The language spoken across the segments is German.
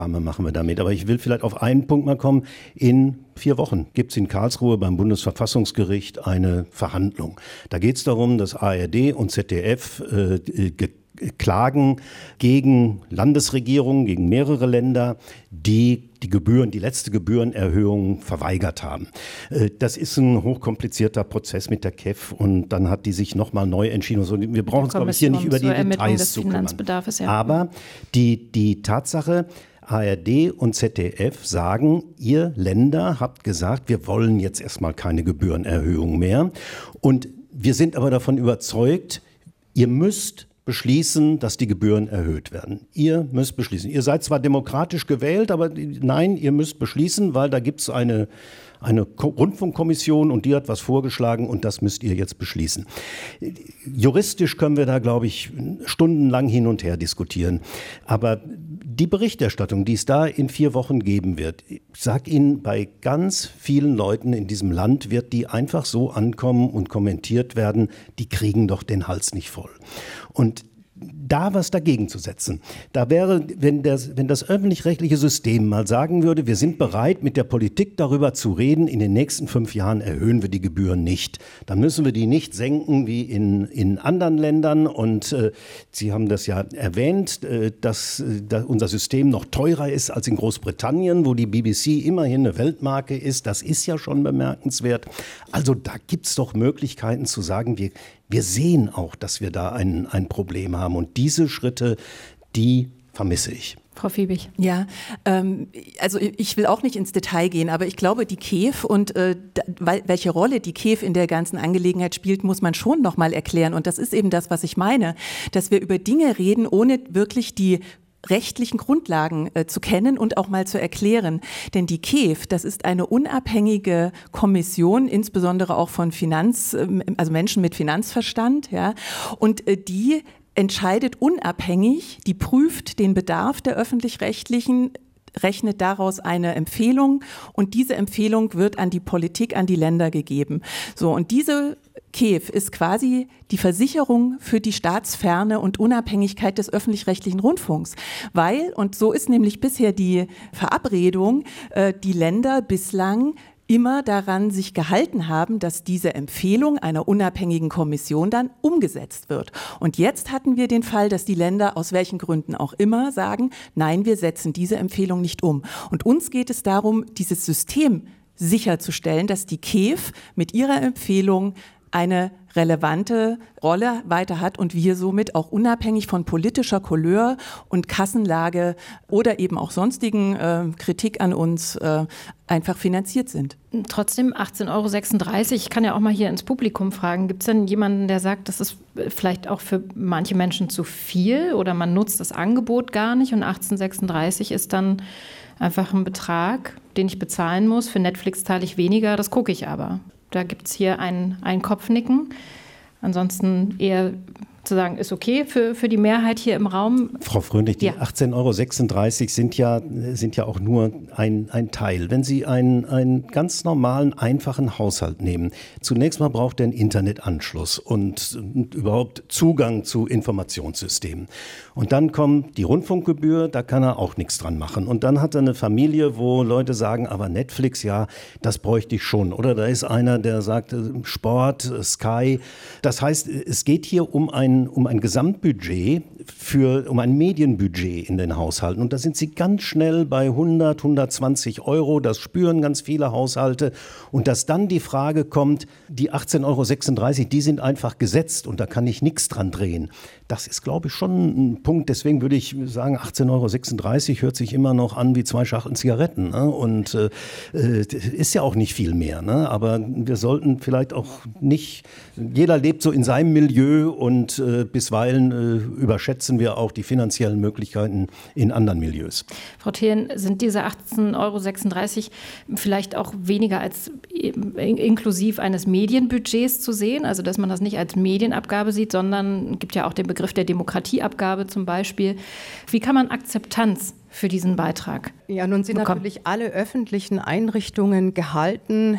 machen wir damit. Aber ich will vielleicht auf einen Punkt mal kommen. In 4 Wochen gibt es in Karlsruhe beim Bundesverfassungsgericht eine Verhandlung. Da geht es darum, dass ARD und ZDF klagen gegen Landesregierungen, gegen mehrere Länder, die die letzte Gebührenerhöhung verweigert haben. Das ist ein hochkomplizierter Prozess mit der KEF und dann hat die sich nochmal neu entschieden. Wir brauchen uns, glaube ich, hier nicht über die Details zu kümmern. Ja. Aber die Tatsache, ARD und ZDF sagen, ihr Länder habt gesagt, wir wollen jetzt erstmal keine Gebührenerhöhung mehr. Und wir sind aber davon überzeugt, ihr müsst beschließen, dass die Gebühren erhöht werden. Ihr müsst beschließen. Ihr seid zwar demokratisch gewählt, aber nein, ihr müsst beschließen, weil da gibt es eine Rundfunkkommission und die hat was vorgeschlagen und das müsst ihr jetzt beschließen. Juristisch können wir da, glaube ich, stundenlang hin und her diskutieren. Aber die Berichterstattung, die es da in 4 Wochen geben wird, ich sage Ihnen, bei ganz vielen Leuten in diesem Land wird die einfach so ankommen und kommentiert werden, die kriegen doch den Hals nicht voll. Und da was dagegen zu setzen. Da wäre, wenn das öffentlich-rechtliche System mal sagen würde, wir sind bereit, mit der Politik darüber zu reden, in den nächsten 5 Jahren erhöhen wir die Gebühren nicht. Dann müssen wir die nicht senken wie in anderen Ländern. Und Sie haben das ja erwähnt, dass unser System noch teurer ist als in Großbritannien, wo die BBC immerhin eine Weltmarke ist. Das ist ja schon bemerkenswert. Also da gibt es doch Möglichkeiten zu sagen, wir sehen auch, dass wir da ein Problem haben. Und diese Schritte, die vermisse ich. Frau Fiebig. Ja, also ich will auch nicht ins Detail gehen, aber ich glaube, die KEF und welche Rolle die KEF in der ganzen Angelegenheit spielt, muss man schon noch mal erklären. Und das ist eben das, was ich meine, dass wir über Dinge reden, ohne wirklich die rechtlichen Grundlagen zu kennen und auch mal zu erklären. Denn die KEF, das ist eine unabhängige Kommission, insbesondere auch von also Menschen mit Finanzverstand, ja, und die entscheidet unabhängig, die prüft den Bedarf der Öffentlich-Rechtlichen, rechnet daraus eine Empfehlung und diese Empfehlung wird an die Politik, an die Länder gegeben. So, und diese KEF ist quasi die Versicherung für die Staatsferne und Unabhängigkeit des öffentlich-rechtlichen Rundfunks. Weil, und so ist nämlich bisher die Verabredung, die Länder bislang immer daran sich gehalten haben, dass diese Empfehlung einer unabhängigen Kommission dann umgesetzt wird. Und jetzt hatten wir den Fall, dass die Länder aus welchen Gründen auch immer sagen, nein, wir setzen diese Empfehlung nicht um. Und uns geht es darum, dieses System sicherzustellen, dass die KEF mit ihrer Empfehlung eine relevante Rolle weiter hat und wir somit auch unabhängig von politischer Couleur und Kassenlage oder eben auch sonstigen Kritik an uns einfach finanziert sind. Trotzdem 18,36 €. Ich kann ja auch mal hier ins Publikum fragen, gibt es denn jemanden, der sagt, das ist vielleicht auch für manche Menschen zu viel oder man nutzt das Angebot gar nicht und 18,36 € ist dann einfach ein Betrag, den ich bezahlen muss. Für Netflix zahle ich weniger, das gucke ich aber. Da gibt es hier ein Kopfnicken. Ansonsten eher zu sagen, ist okay für die Mehrheit hier im Raum. Frau Fröhlich, die 18,36 € sind ja auch nur ein Teil. Wenn Sie einen ganz normalen, einfachen Haushalt nehmen, zunächst mal braucht er einen Internetanschluss und überhaupt Zugang zu Informationssystemen. Und dann kommt die Rundfunkgebühr, da kann er auch nichts dran machen. Und dann hat er eine Familie, wo Leute sagen, aber Netflix, ja, das bräuchte ich schon. Oder da ist einer, der sagt, Sport, Sky. Das heißt, es geht hier um ein Gesamtbudget, um ein Medienbudget in den Haushalten. Und da sind Sie ganz schnell bei 100, 120 €. Das spüren ganz viele Haushalte. Und dass dann die Frage kommt, die 18,36 €, die sind einfach gesetzt und da kann ich nichts dran drehen. Das ist, glaube ich, schon ein Punkt. Deswegen würde ich sagen, 18,36 € hört sich immer noch an wie 2 Schachteln Zigaretten. Ne? Und ist ja auch nicht viel mehr. Ne? Aber wir sollten vielleicht auch nicht, jeder lebt so in seinem Milieu und bisweilen überschätzen wir auch die finanziellen Möglichkeiten in anderen Milieus. Frau Thelen, sind diese 18,36 € vielleicht auch weniger als inklusiv eines Medienbudgets zu sehen? Also dass man das nicht als Medienabgabe sieht, sondern es gibt ja auch den Begriff der Demokratieabgabe zum Beispiel. Wie kann man Akzeptanz für diesen Beitrag? Ja, nun sind natürlich alle öffentlichen Einrichtungen gehalten,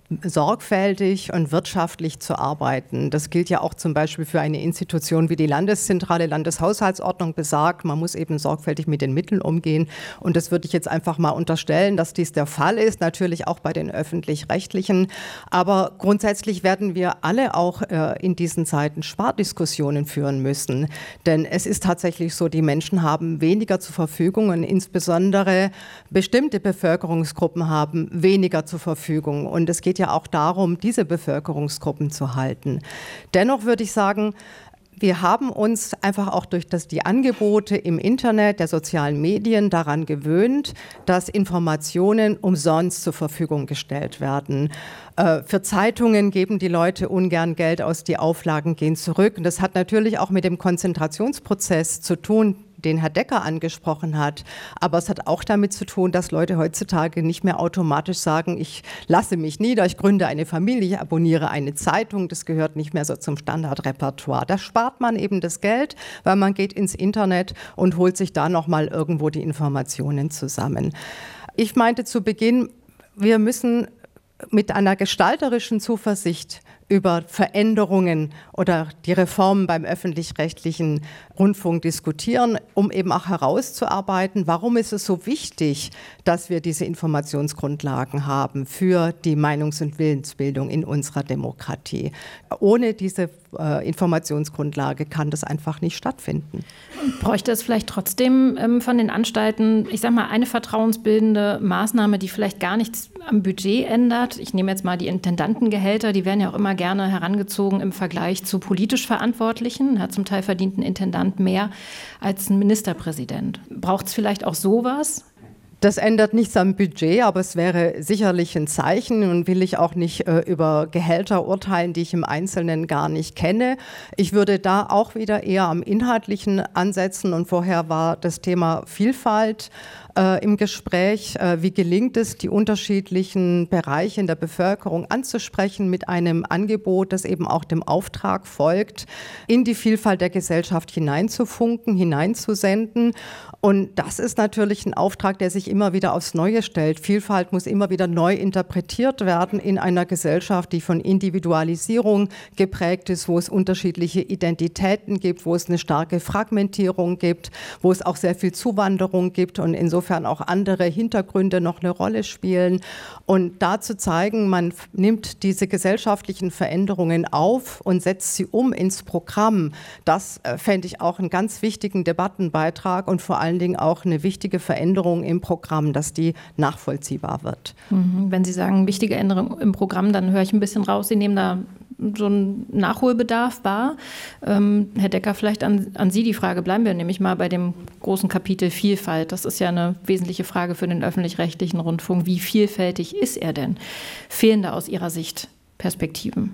sorgfältig und wirtschaftlich zu arbeiten. Das gilt ja auch zum Beispiel für eine Institution wie die Landeszentrale. Landeshaushaltsordnung besagt, man muss eben sorgfältig mit den Mitteln umgehen. Und das würde ich jetzt einfach mal unterstellen, dass dies der Fall ist, natürlich auch bei den Öffentlich-Rechtlichen. Aber grundsätzlich werden wir alle auch in diesen Zeiten Spardiskussionen führen müssen. Denn es ist tatsächlich so, die Menschen haben weniger zur Verfügung und insbesondere bestimmte Bevölkerungsgruppen haben weniger zur Verfügung. Und es geht ja auch darum, diese Bevölkerungsgruppen zu halten. Dennoch würde ich sagen, wir haben uns einfach auch durch die Angebote im Internet, der sozialen Medien daran gewöhnt, dass Informationen umsonst zur Verfügung gestellt werden. Für Zeitungen geben die Leute ungern Geld aus, die Auflagen gehen zurück. Und das hat natürlich auch mit dem Konzentrationsprozess zu tun, den Herr Decker angesprochen hat. Aber es hat auch damit zu tun, dass Leute heutzutage nicht mehr automatisch sagen, ich lasse mich nieder, ich gründe eine Familie, ich abonniere eine Zeitung. Das gehört nicht mehr so zum Standardrepertoire. Da spart man eben das Geld, weil man geht ins Internet und holt sich da nochmal irgendwo die Informationen zusammen. Ich meinte zu Beginn, wir müssen mit einer gestalterischen Zuversicht über Veränderungen oder die Reformen beim öffentlich-rechtlichen Rundfunk diskutieren, um eben auch herauszuarbeiten, warum ist es so wichtig, dass wir diese Informationsgrundlagen haben für die Meinungs- und Willensbildung in unserer Demokratie. Ohne diese Informationsgrundlage kann das einfach nicht stattfinden. Bräuchte es vielleicht trotzdem von den Anstalten, ich sage mal, eine vertrauensbildende Maßnahme, die vielleicht gar nichts am Budget ändert? Ich nehme jetzt mal die Intendantengehälter, die werden ja auch immer gerne herangezogen im Vergleich zu politisch Verantwortlichen. Zum Teil verdient ein Intendant mehr als ein Ministerpräsident. Braucht es vielleicht auch sowas? Das ändert nichts am Budget, aber es wäre sicherlich ein Zeichen und will ich auch nicht über Gehälter urteilen, die ich im Einzelnen gar nicht kenne. Ich würde da auch wieder eher am Inhaltlichen ansetzen und vorher war das Thema Vielfalt im Gespräch. Wie gelingt es, die unterschiedlichen Bereiche in der Bevölkerung anzusprechen mit einem Angebot, das eben auch dem Auftrag folgt, in die Vielfalt der Gesellschaft hineinzufunken, hineinzusenden. Und das ist natürlich ein Auftrag, der sich immer wieder aufs Neue stellt. Vielfalt muss immer wieder neu interpretiert werden in einer Gesellschaft, die von Individualisierung geprägt ist, wo es unterschiedliche Identitäten gibt, wo es eine starke Fragmentierung gibt, wo es auch sehr viel Zuwanderung gibt und insofern auch andere Hintergründe noch eine Rolle spielen. Und da zu zeigen, man nimmt diese gesellschaftlichen Veränderungen auf und setzt sie um ins Programm, das fände ich auch einen ganz wichtigen Debattenbeitrag und vor allen Dingen auch eine wichtige Veränderung im Programm, dass die nachvollziehbar wird. Wenn Sie sagen, wichtige Änderung im Programm, dann höre ich ein bisschen raus, Sie nehmen da so einen Nachholbedarf wahr. Herr Decker, vielleicht an Sie die Frage, bleiben wir nämlich mal bei dem großen Kapitel Vielfalt. Das ist ja eine wesentliche Frage für den öffentlich-rechtlichen Rundfunk. Wie vielfältig ist er denn? Fehlen da aus Ihrer Sicht Perspektiven?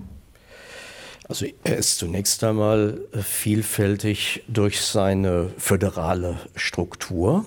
Also er ist zunächst einmal vielfältig durch seine föderale Struktur.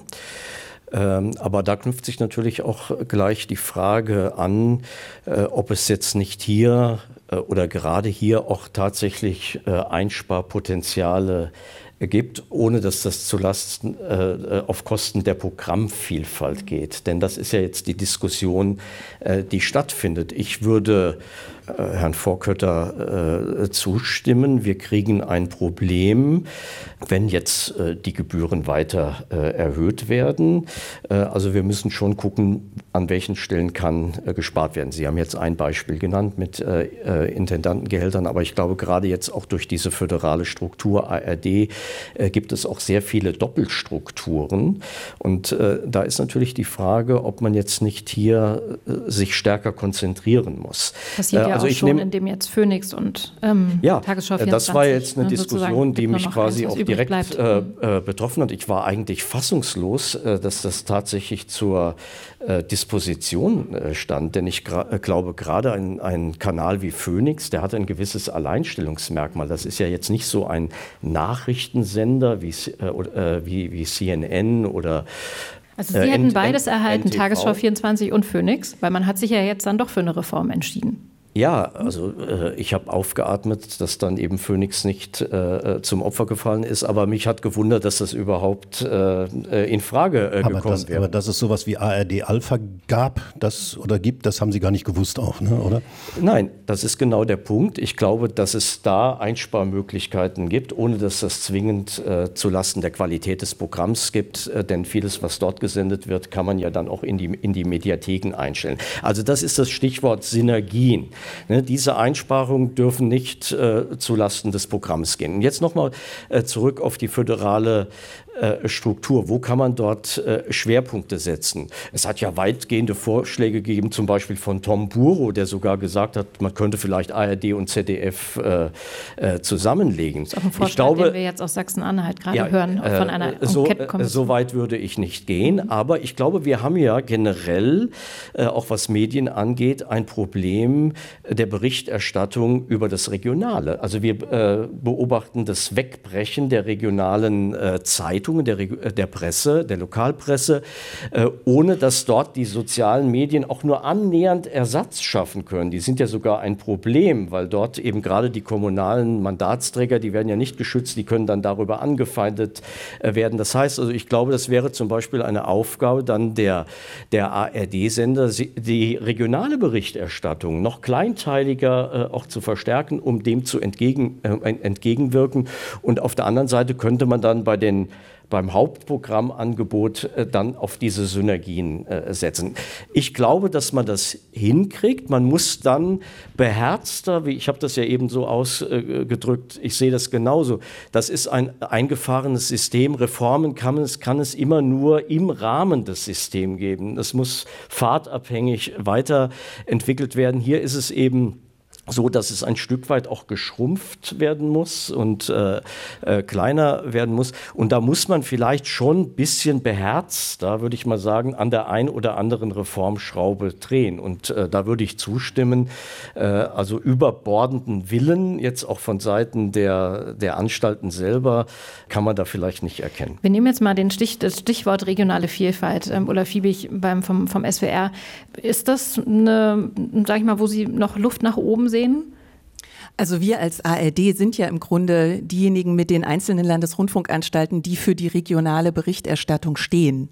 Aber da knüpft sich natürlich auch gleich die Frage an, ob es jetzt nicht hier oder gerade hier auch tatsächlich Einsparpotenziale gibt, ohne dass das zulasten auf Kosten der Programmvielfalt geht. Denn das ist ja jetzt die Diskussion, die stattfindet. Ich würde Herrn Vorkötter zustimmen. Wir kriegen ein Problem, wenn jetzt die Gebühren weiter erhöht werden. Also wir müssen schon gucken, an welchen Stellen kann gespart werden. Sie haben jetzt ein Beispiel genannt mit Intendantengehältern, aber ich glaube, gerade jetzt auch durch diese föderale Struktur ARD gibt es auch sehr viele Doppelstrukturen. Und da ist natürlich die Frage, ob man jetzt nicht hier sich stärker konzentrieren muss. Passiert ja also auch schon, indem jetzt Phoenix und Tagesschau 24. Das war jetzt eine Diskussion, die mich quasi auch direkt betroffen hat. Ich war eigentlich fassungslos, dass das tatsächlich zur Disposition stand. Denn ich glaube, gerade ein Kanal wie Phoenix, der hat ein gewisses Alleinstellungsmerkmal. Das ist ja jetzt nicht so ein Nachrichtensender wie CNN oder also Sie hätten beides erhalten, NTV. Tagesschau 24 und Phoenix, weil man hat sich ja jetzt dann doch für eine Reform entschieden. Ja, also ich habe aufgeatmet, dass dann eben Phoenix nicht zum Opfer gefallen ist, aber mich hat gewundert, dass das überhaupt in Frage gekommen wäre. Aber dass es sowas wie ARD Alpha gab, gibt, das haben Sie gar nicht gewusst auch, ne, oder? Nein, das ist genau der Punkt. Ich glaube, dass es da Einsparmöglichkeiten gibt, ohne dass das zwingend zulasten der Qualität des Programms gibt, denn vieles, was dort gesendet wird, kann man ja dann auch in die Mediatheken einstellen. Also das ist das Stichwort Synergien. Diese Einsparungen dürfen nicht zulasten des Programms gehen. Und jetzt nochmal zurück auf die föderale Struktur. Wo kann man dort Schwerpunkte setzen? Es hat ja weitgehende Vorschläge gegeben, zum Beispiel von Tom Buro, der sogar gesagt hat, man könnte vielleicht ARD und ZDF zusammenlegen. Das ist auch ein Vorschlag, den wir jetzt aus Sachsen-Anhalt gerade hören, von einer Enquete-Kommission. So weit würde ich nicht gehen, aber ich glaube, wir haben ja generell, auch was Medien angeht, ein Problem der Berichterstattung über das Regionale. Also wir beobachten das Wegbrechen der regionalen Zeitungen, der Presse, der Lokalpresse, ohne dass dort die sozialen Medien auch nur annähernd Ersatz schaffen können. Die sind ja sogar ein Problem, weil dort eben gerade die kommunalen Mandatsträger, die werden ja nicht geschützt, die können dann darüber angefeindet werden. Das heißt also, ich glaube, das wäre zum Beispiel eine Aufgabe dann der ARD-Sender, die regionale Berichterstattung noch kleinteiliger auch zu verstärken, um dem zu entgegenwirken. Und auf der anderen Seite könnte man dann beim Hauptprogrammangebot dann auf diese Synergien setzen. Ich glaube, dass man das hinkriegt. Man muss dann beherzter, ich habe das ja eben so ausgedrückt, ich sehe das genauso. Das ist ein eingefahrenes System. Reformen kann es immer nur im Rahmen des Systems geben. Das muss fahrtabhängig weiterentwickelt werden. Hier ist es eben so, dass es ein Stück weit auch geschrumpft werden muss und kleiner werden muss. Und da muss man vielleicht schon ein bisschen beherzter, würde ich mal sagen, an der ein oder anderen Reformschraube drehen. Und da würde ich zustimmen, also überbordenden Willen, jetzt auch von Seiten der Anstalten selber, kann man da vielleicht nicht erkennen. Wir nehmen jetzt mal das Stichwort regionale Vielfalt. Ulla Fiebig vom SWR. Ist das sag ich mal, wo Sie noch Luft nach oben sehen? Also wir als ARD sind ja im Grunde diejenigen mit den einzelnen Landesrundfunkanstalten, die für die regionale Berichterstattung stehen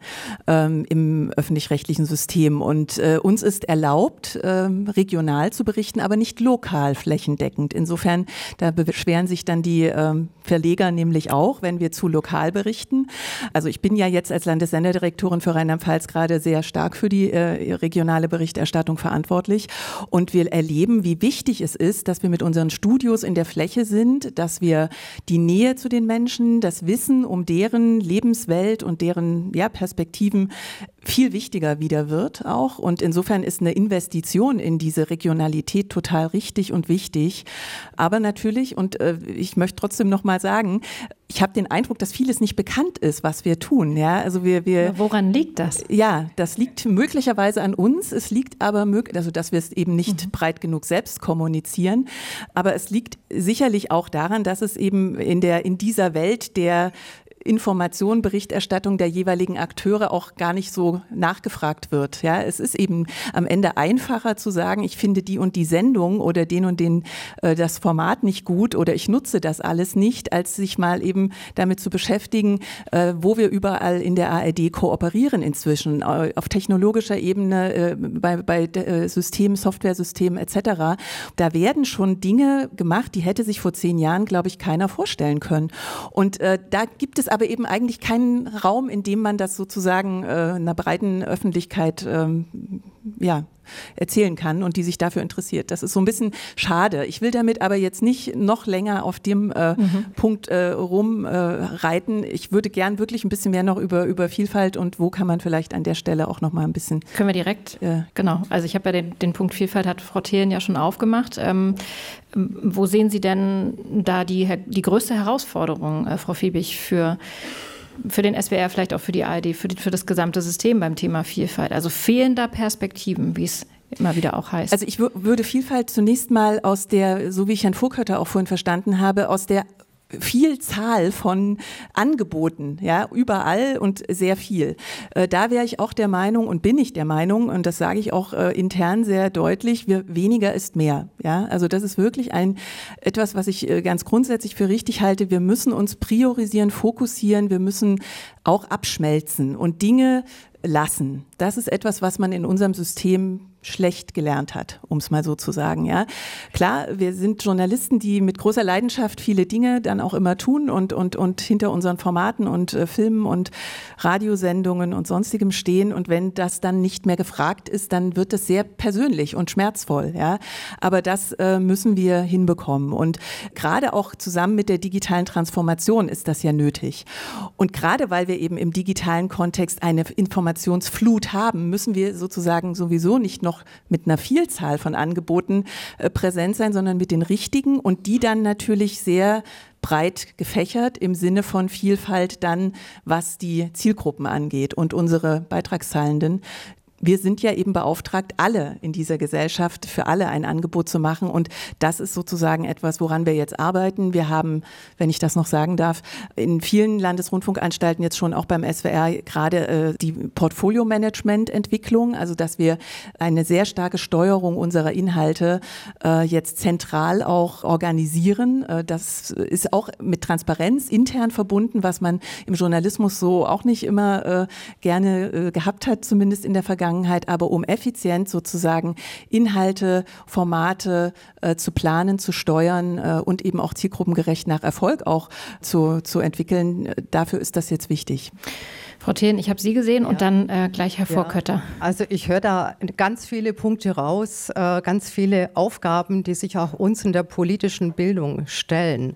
im öffentlich-rechtlichen System. Und uns ist erlaubt, regional zu berichten, aber nicht lokal flächendeckend. Insofern, da beschweren sich dann die Verleger nämlich auch, wenn wir zu lokal berichten. Also ich bin ja jetzt als Landessenderdirektorin für Rheinland-Pfalz gerade sehr stark für die regionale Berichterstattung verantwortlich. Und wir erleben, wie wichtig es ist, dass wir mit unseren Studios in der Fläche sind, dass wir die Nähe zu den Menschen, das Wissen um deren Lebenswelt und deren Perspektiven viel wichtiger wieder wird auch. Und insofern ist eine Investition in diese Regionalität total richtig und wichtig. Aber natürlich, und ich möchte trotzdem noch mal sagen, ich habe den Eindruck, dass vieles nicht bekannt ist, was wir tun. Ja, also woran liegt das? Ja, das liegt möglicherweise an uns. Es liegt aber dass wir es eben nicht breit genug selbst kommunizieren. Aber es liegt sicherlich auch daran, dass es eben in dieser Welt der Information, Berichterstattung der jeweiligen Akteure auch gar nicht so nachgefragt wird. Ja, es ist eben am Ende einfacher zu sagen, ich finde die und die Sendung oder den und den das Format nicht gut oder ich nutze das alles nicht, als sich mal eben damit zu beschäftigen, wo wir überall in der ARD kooperieren inzwischen, auf technologischer Ebene, bei Systemen, Softwaresystemen etc. Da werden schon Dinge gemacht, die hätte sich vor 10 Jahren, glaube ich, keiner vorstellen können. Und da gibt es aber eben eigentlich keinen Raum, in dem man das sozusagen einer breiten Öffentlichkeit erzählen kann und die sich dafür interessiert. Das ist so ein bisschen schade. Ich will damit aber jetzt nicht noch länger auf dem Punkt rumreiten. Ich würde gern wirklich ein bisschen mehr noch über Vielfalt und wo kann man vielleicht an der Stelle auch noch mal ein bisschen... Können wir direkt, genau. Also ich habe ja den Punkt Vielfalt, hat Frau Thelen ja schon aufgemacht. Wo sehen Sie denn da die größte Herausforderung, Frau Fiebig, für den SWR, vielleicht auch für die ARD, für das gesamte System beim Thema Vielfalt? Also fehlender Perspektiven, wie es immer wieder auch heißt. Also ich würde Vielfalt zunächst mal aus der, so wie ich Herrn Furkötter auch vorhin verstanden habe, aus der Vielzahl von Angeboten, ja, überall und sehr viel. Da wäre ich auch der Meinung und bin ich der Meinung, und das sage ich auch intern sehr deutlich, weniger ist mehr. Ja, also das ist wirklich etwas, was ich ganz grundsätzlich für richtig halte. Wir müssen uns priorisieren, fokussieren, wir müssen auch abschmelzen und Dinge lassen. Das ist etwas, was man in unserem System schlecht gelernt hat, um es mal so zu sagen. Ja, klar, wir sind Journalisten, die mit großer Leidenschaft viele Dinge dann auch immer tun und hinter unseren Formaten und Filmen und Radiosendungen und sonstigem stehen. Und wenn das dann nicht mehr gefragt ist, dann wird es sehr persönlich und schmerzvoll. Ja, aber das müssen wir hinbekommen. Und gerade auch zusammen mit der digitalen Transformation ist das ja nötig. Und gerade weil wir eben im digitalen Kontext eine Informationsflut haben, müssen wir sozusagen sowieso nicht noch mit einer Vielzahl von Angeboten präsent sein, sondern mit den richtigen und die dann natürlich sehr breit gefächert im Sinne von Vielfalt dann, was die Zielgruppen angeht und unsere Beitragszahlenden. Wir sind ja eben beauftragt, alle in dieser Gesellschaft, für alle ein Angebot zu machen. Und das ist sozusagen etwas, woran wir jetzt arbeiten. Wir haben, wenn ich das noch sagen darf, in vielen Landesrundfunkanstalten jetzt schon auch beim SWR gerade die Portfolio-Management-Entwicklung, also dass wir eine sehr starke Steuerung unserer Inhalte jetzt zentral auch organisieren. Das ist auch mit Transparenz intern verbunden, was man im Journalismus so auch nicht immer gerne gehabt hat, zumindest in der Vergangenheit. Aber um effizient sozusagen Inhalte, Formate zu planen, zu steuern und eben auch zielgruppengerecht nach Erfolg auch zu entwickeln, dafür ist das jetzt wichtig. Frau Thelen, ich habe Sie gesehen und dann gleich Herr Vorkötter. Also ich höre da ganz viele Punkte raus, ganz viele Aufgaben, die sich auch uns in der politischen Bildung stellen.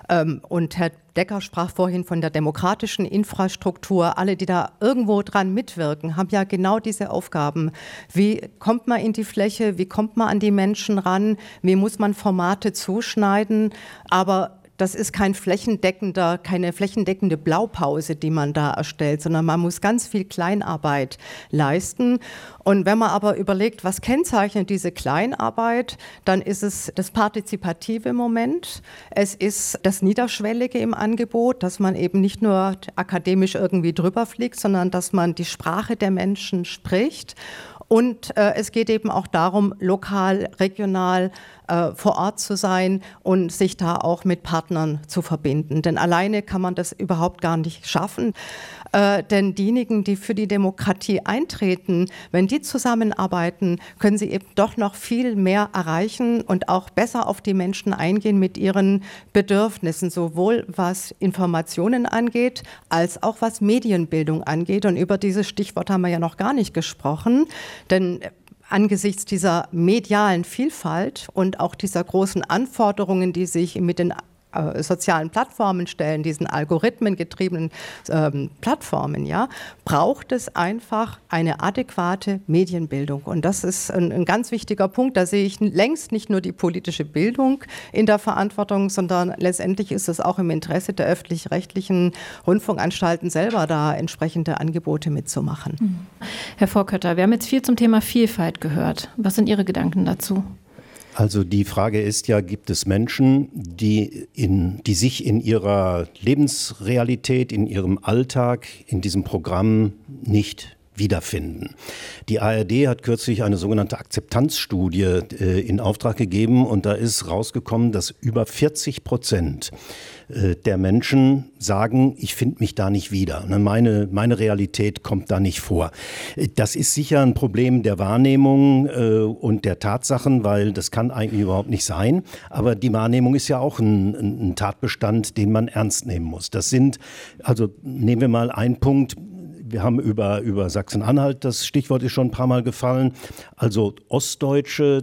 Und Herr Decker sprach vorhin von der demokratischen Infrastruktur. Alle, die da irgendwo dran mitwirken, haben ja genau diese Aufgaben. Wie kommt man in die Fläche? Wie kommt man an die Menschen ran? Wie muss man Formate zuschneiden? Aber das ist keine flächendeckende Blaupause, die man da erstellt, sondern man muss ganz viel Kleinarbeit leisten. Und wenn man aber überlegt, was kennzeichnet diese Kleinarbeit, dann ist es das partizipative Moment. Es ist das Niederschwellige im Angebot, dass man eben nicht nur akademisch irgendwie drüber fliegt, sondern dass man die Sprache der Menschen spricht. Und es geht eben auch darum, lokal, regional vor Ort zu sein und sich da auch mit Partnern zu verbinden. Denn alleine kann man das überhaupt gar nicht schaffen. Denn diejenigen, die für die Demokratie eintreten, wenn die zusammenarbeiten, können sie eben doch noch viel mehr erreichen und auch besser auf die Menschen eingehen mit ihren Bedürfnissen, sowohl was Informationen angeht, als auch was Medienbildung angeht. Und über dieses Stichwort haben wir ja noch gar nicht gesprochen, denn angesichts dieser medialen Vielfalt und auch dieser großen Anforderungen, die sich mit den sozialen Plattformen stellen, diesen algorithmengetriebenen Plattformen, ja, braucht es einfach eine adäquate Medienbildung. Und das ist ein ganz wichtiger Punkt. Da sehe ich längst nicht nur die politische Bildung in der Verantwortung, sondern letztendlich ist es auch im Interesse der öffentlich-rechtlichen Rundfunkanstalten selber, da entsprechende Angebote mitzumachen. Herr Vorkötter, wir haben jetzt viel zum Thema Vielfalt gehört. Was sind Ihre Gedanken dazu? Also die Frage ist ja, gibt es Menschen, die sich in ihrer Lebensrealität, in ihrem Alltag, in diesem Programm nicht wiederfinden. Die ARD hat kürzlich eine sogenannte Akzeptanzstudie in Auftrag gegeben und da ist rausgekommen, dass über 40% der Menschen sagen, ich finde mich da nicht wieder. Meine Realität kommt da nicht vor. Das ist sicher ein Problem der Wahrnehmung und der Tatsachen, weil das kann eigentlich überhaupt nicht sein. Aber die Wahrnehmung ist ja auch ein Tatbestand, den man ernst nehmen muss. Also nehmen wir mal einen Punkt. Wir haben über Sachsen-Anhalt, das Stichwort ist schon ein paar Mal gefallen, also ostdeutsche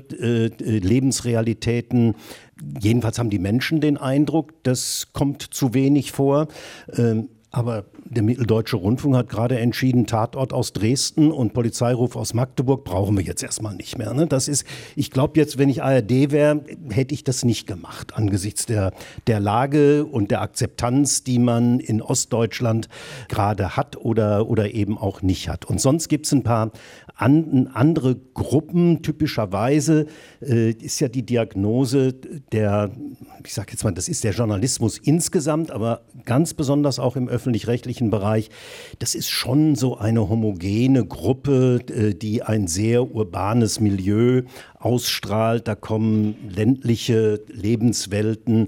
Lebensrealitäten. Jedenfalls haben die Menschen den Eindruck, das kommt zu wenig vor. Aber der Mitteldeutsche Rundfunk hat gerade entschieden, Tatort aus Dresden und Polizeiruf aus Magdeburg brauchen wir jetzt erstmal nicht mehr. Ne? Das ist, ich glaube jetzt, wenn ich ARD wäre, hätte ich das nicht gemacht angesichts der Lage und der Akzeptanz, die man in Ostdeutschland gerade hat oder eben auch nicht hat. Und sonst gibt es ein paar andere Gruppen. Typischerweise ist ja die Diagnose ich sage jetzt mal, das ist der Journalismus insgesamt, aber ganz besonders auch im öffentlich-rechtlichen Bereich. Das ist schon so eine homogene Gruppe, die ein sehr urbanes Milieu ausstrahlt. Da kommen ländliche Lebenswelten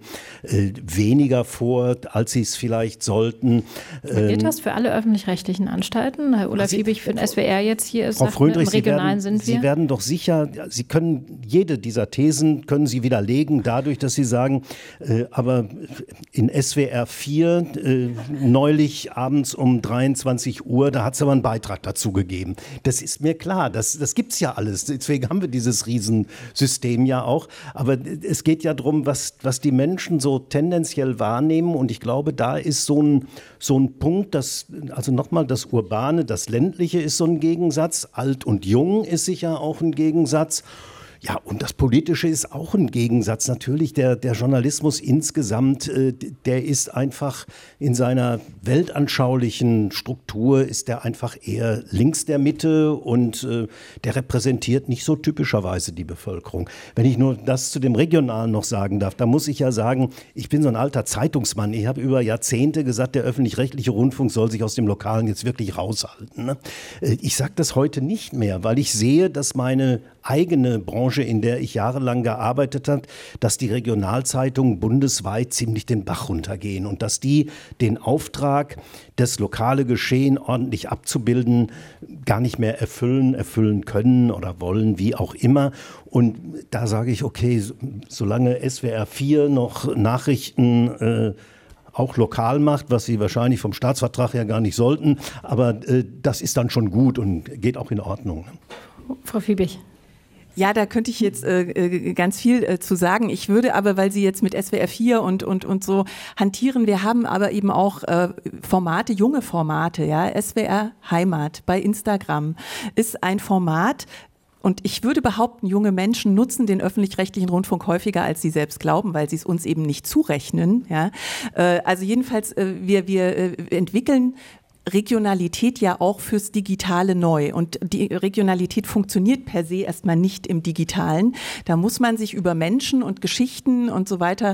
weniger vor, als sie es vielleicht sollten. Gilt das für alle öffentlich-rechtlichen Anstalten? Herr Olaf Liebig für den SWR jetzt hier ist, Frau Fröndrich, im Regionalen sind wir. Sie werden doch sicher, Sie können jede dieser Thesen können Sie widerlegen, dadurch, dass Sie sagen, aber in SWR 4 neulich abends um 23 Uhr, da hat es aber einen Beitrag dazu gegeben. Das ist mir klar, das gibt es ja alles. Deswegen haben wir dieses Riesensystem ja auch. Aber es geht ja darum, was die Menschen so tendenziell wahrnehmen. Und ich glaube, da ist so ein Punkt, also nochmal das Urbane, das Ländliche ist so ein Gegensatz. Alt und Jung ist sicher auch ein Gegensatz. Ja, und das Politische ist auch ein Gegensatz. Natürlich, der Journalismus insgesamt, der ist einfach in seiner weltanschaulichen Struktur, ist der einfach eher links der Mitte und der repräsentiert nicht so typischerweise die Bevölkerung. Wenn ich nur das zu dem Regionalen noch sagen darf, da muss ich ja sagen, ich bin so ein alter Zeitungsmann. Ich habe über Jahrzehnte gesagt, der öffentlich-rechtliche Rundfunk soll sich aus dem Lokalen jetzt wirklich raushalten. Ne? Ich sage das heute nicht mehr, weil ich sehe, dass meine eigene Branche, in der ich jahrelang gearbeitet habe, dass die Regionalzeitungen bundesweit ziemlich den Bach runtergehen und dass die den Auftrag, das lokale Geschehen ordentlich abzubilden, gar nicht mehr erfüllen können oder wollen, wie auch immer. Und da sage ich, okay, solange SWR 4 noch Nachrichten auch lokal macht, was sie wahrscheinlich vom Staatsvertrag her gar nicht sollten, aber das ist dann schon gut und geht auch in Ordnung. Frau Fiebig. Ja, da könnte ich jetzt ganz viel zu sagen. Ich würde aber, weil Sie jetzt mit SWR 4 und so hantieren, wir haben aber eben auch Formate, junge Formate, ja. SWR Heimat bei Instagram ist ein Format. Und ich würde behaupten, junge Menschen nutzen den öffentlich-rechtlichen Rundfunk häufiger, als sie selbst glauben, weil sie es uns eben nicht zurechnen. Ja. Also jedenfalls, wir entwickeln Regionalität ja auch fürs Digitale neu. Und die Regionalität funktioniert per se erstmal nicht im Digitalen. Da muss man sich über Menschen und Geschichten und so weiter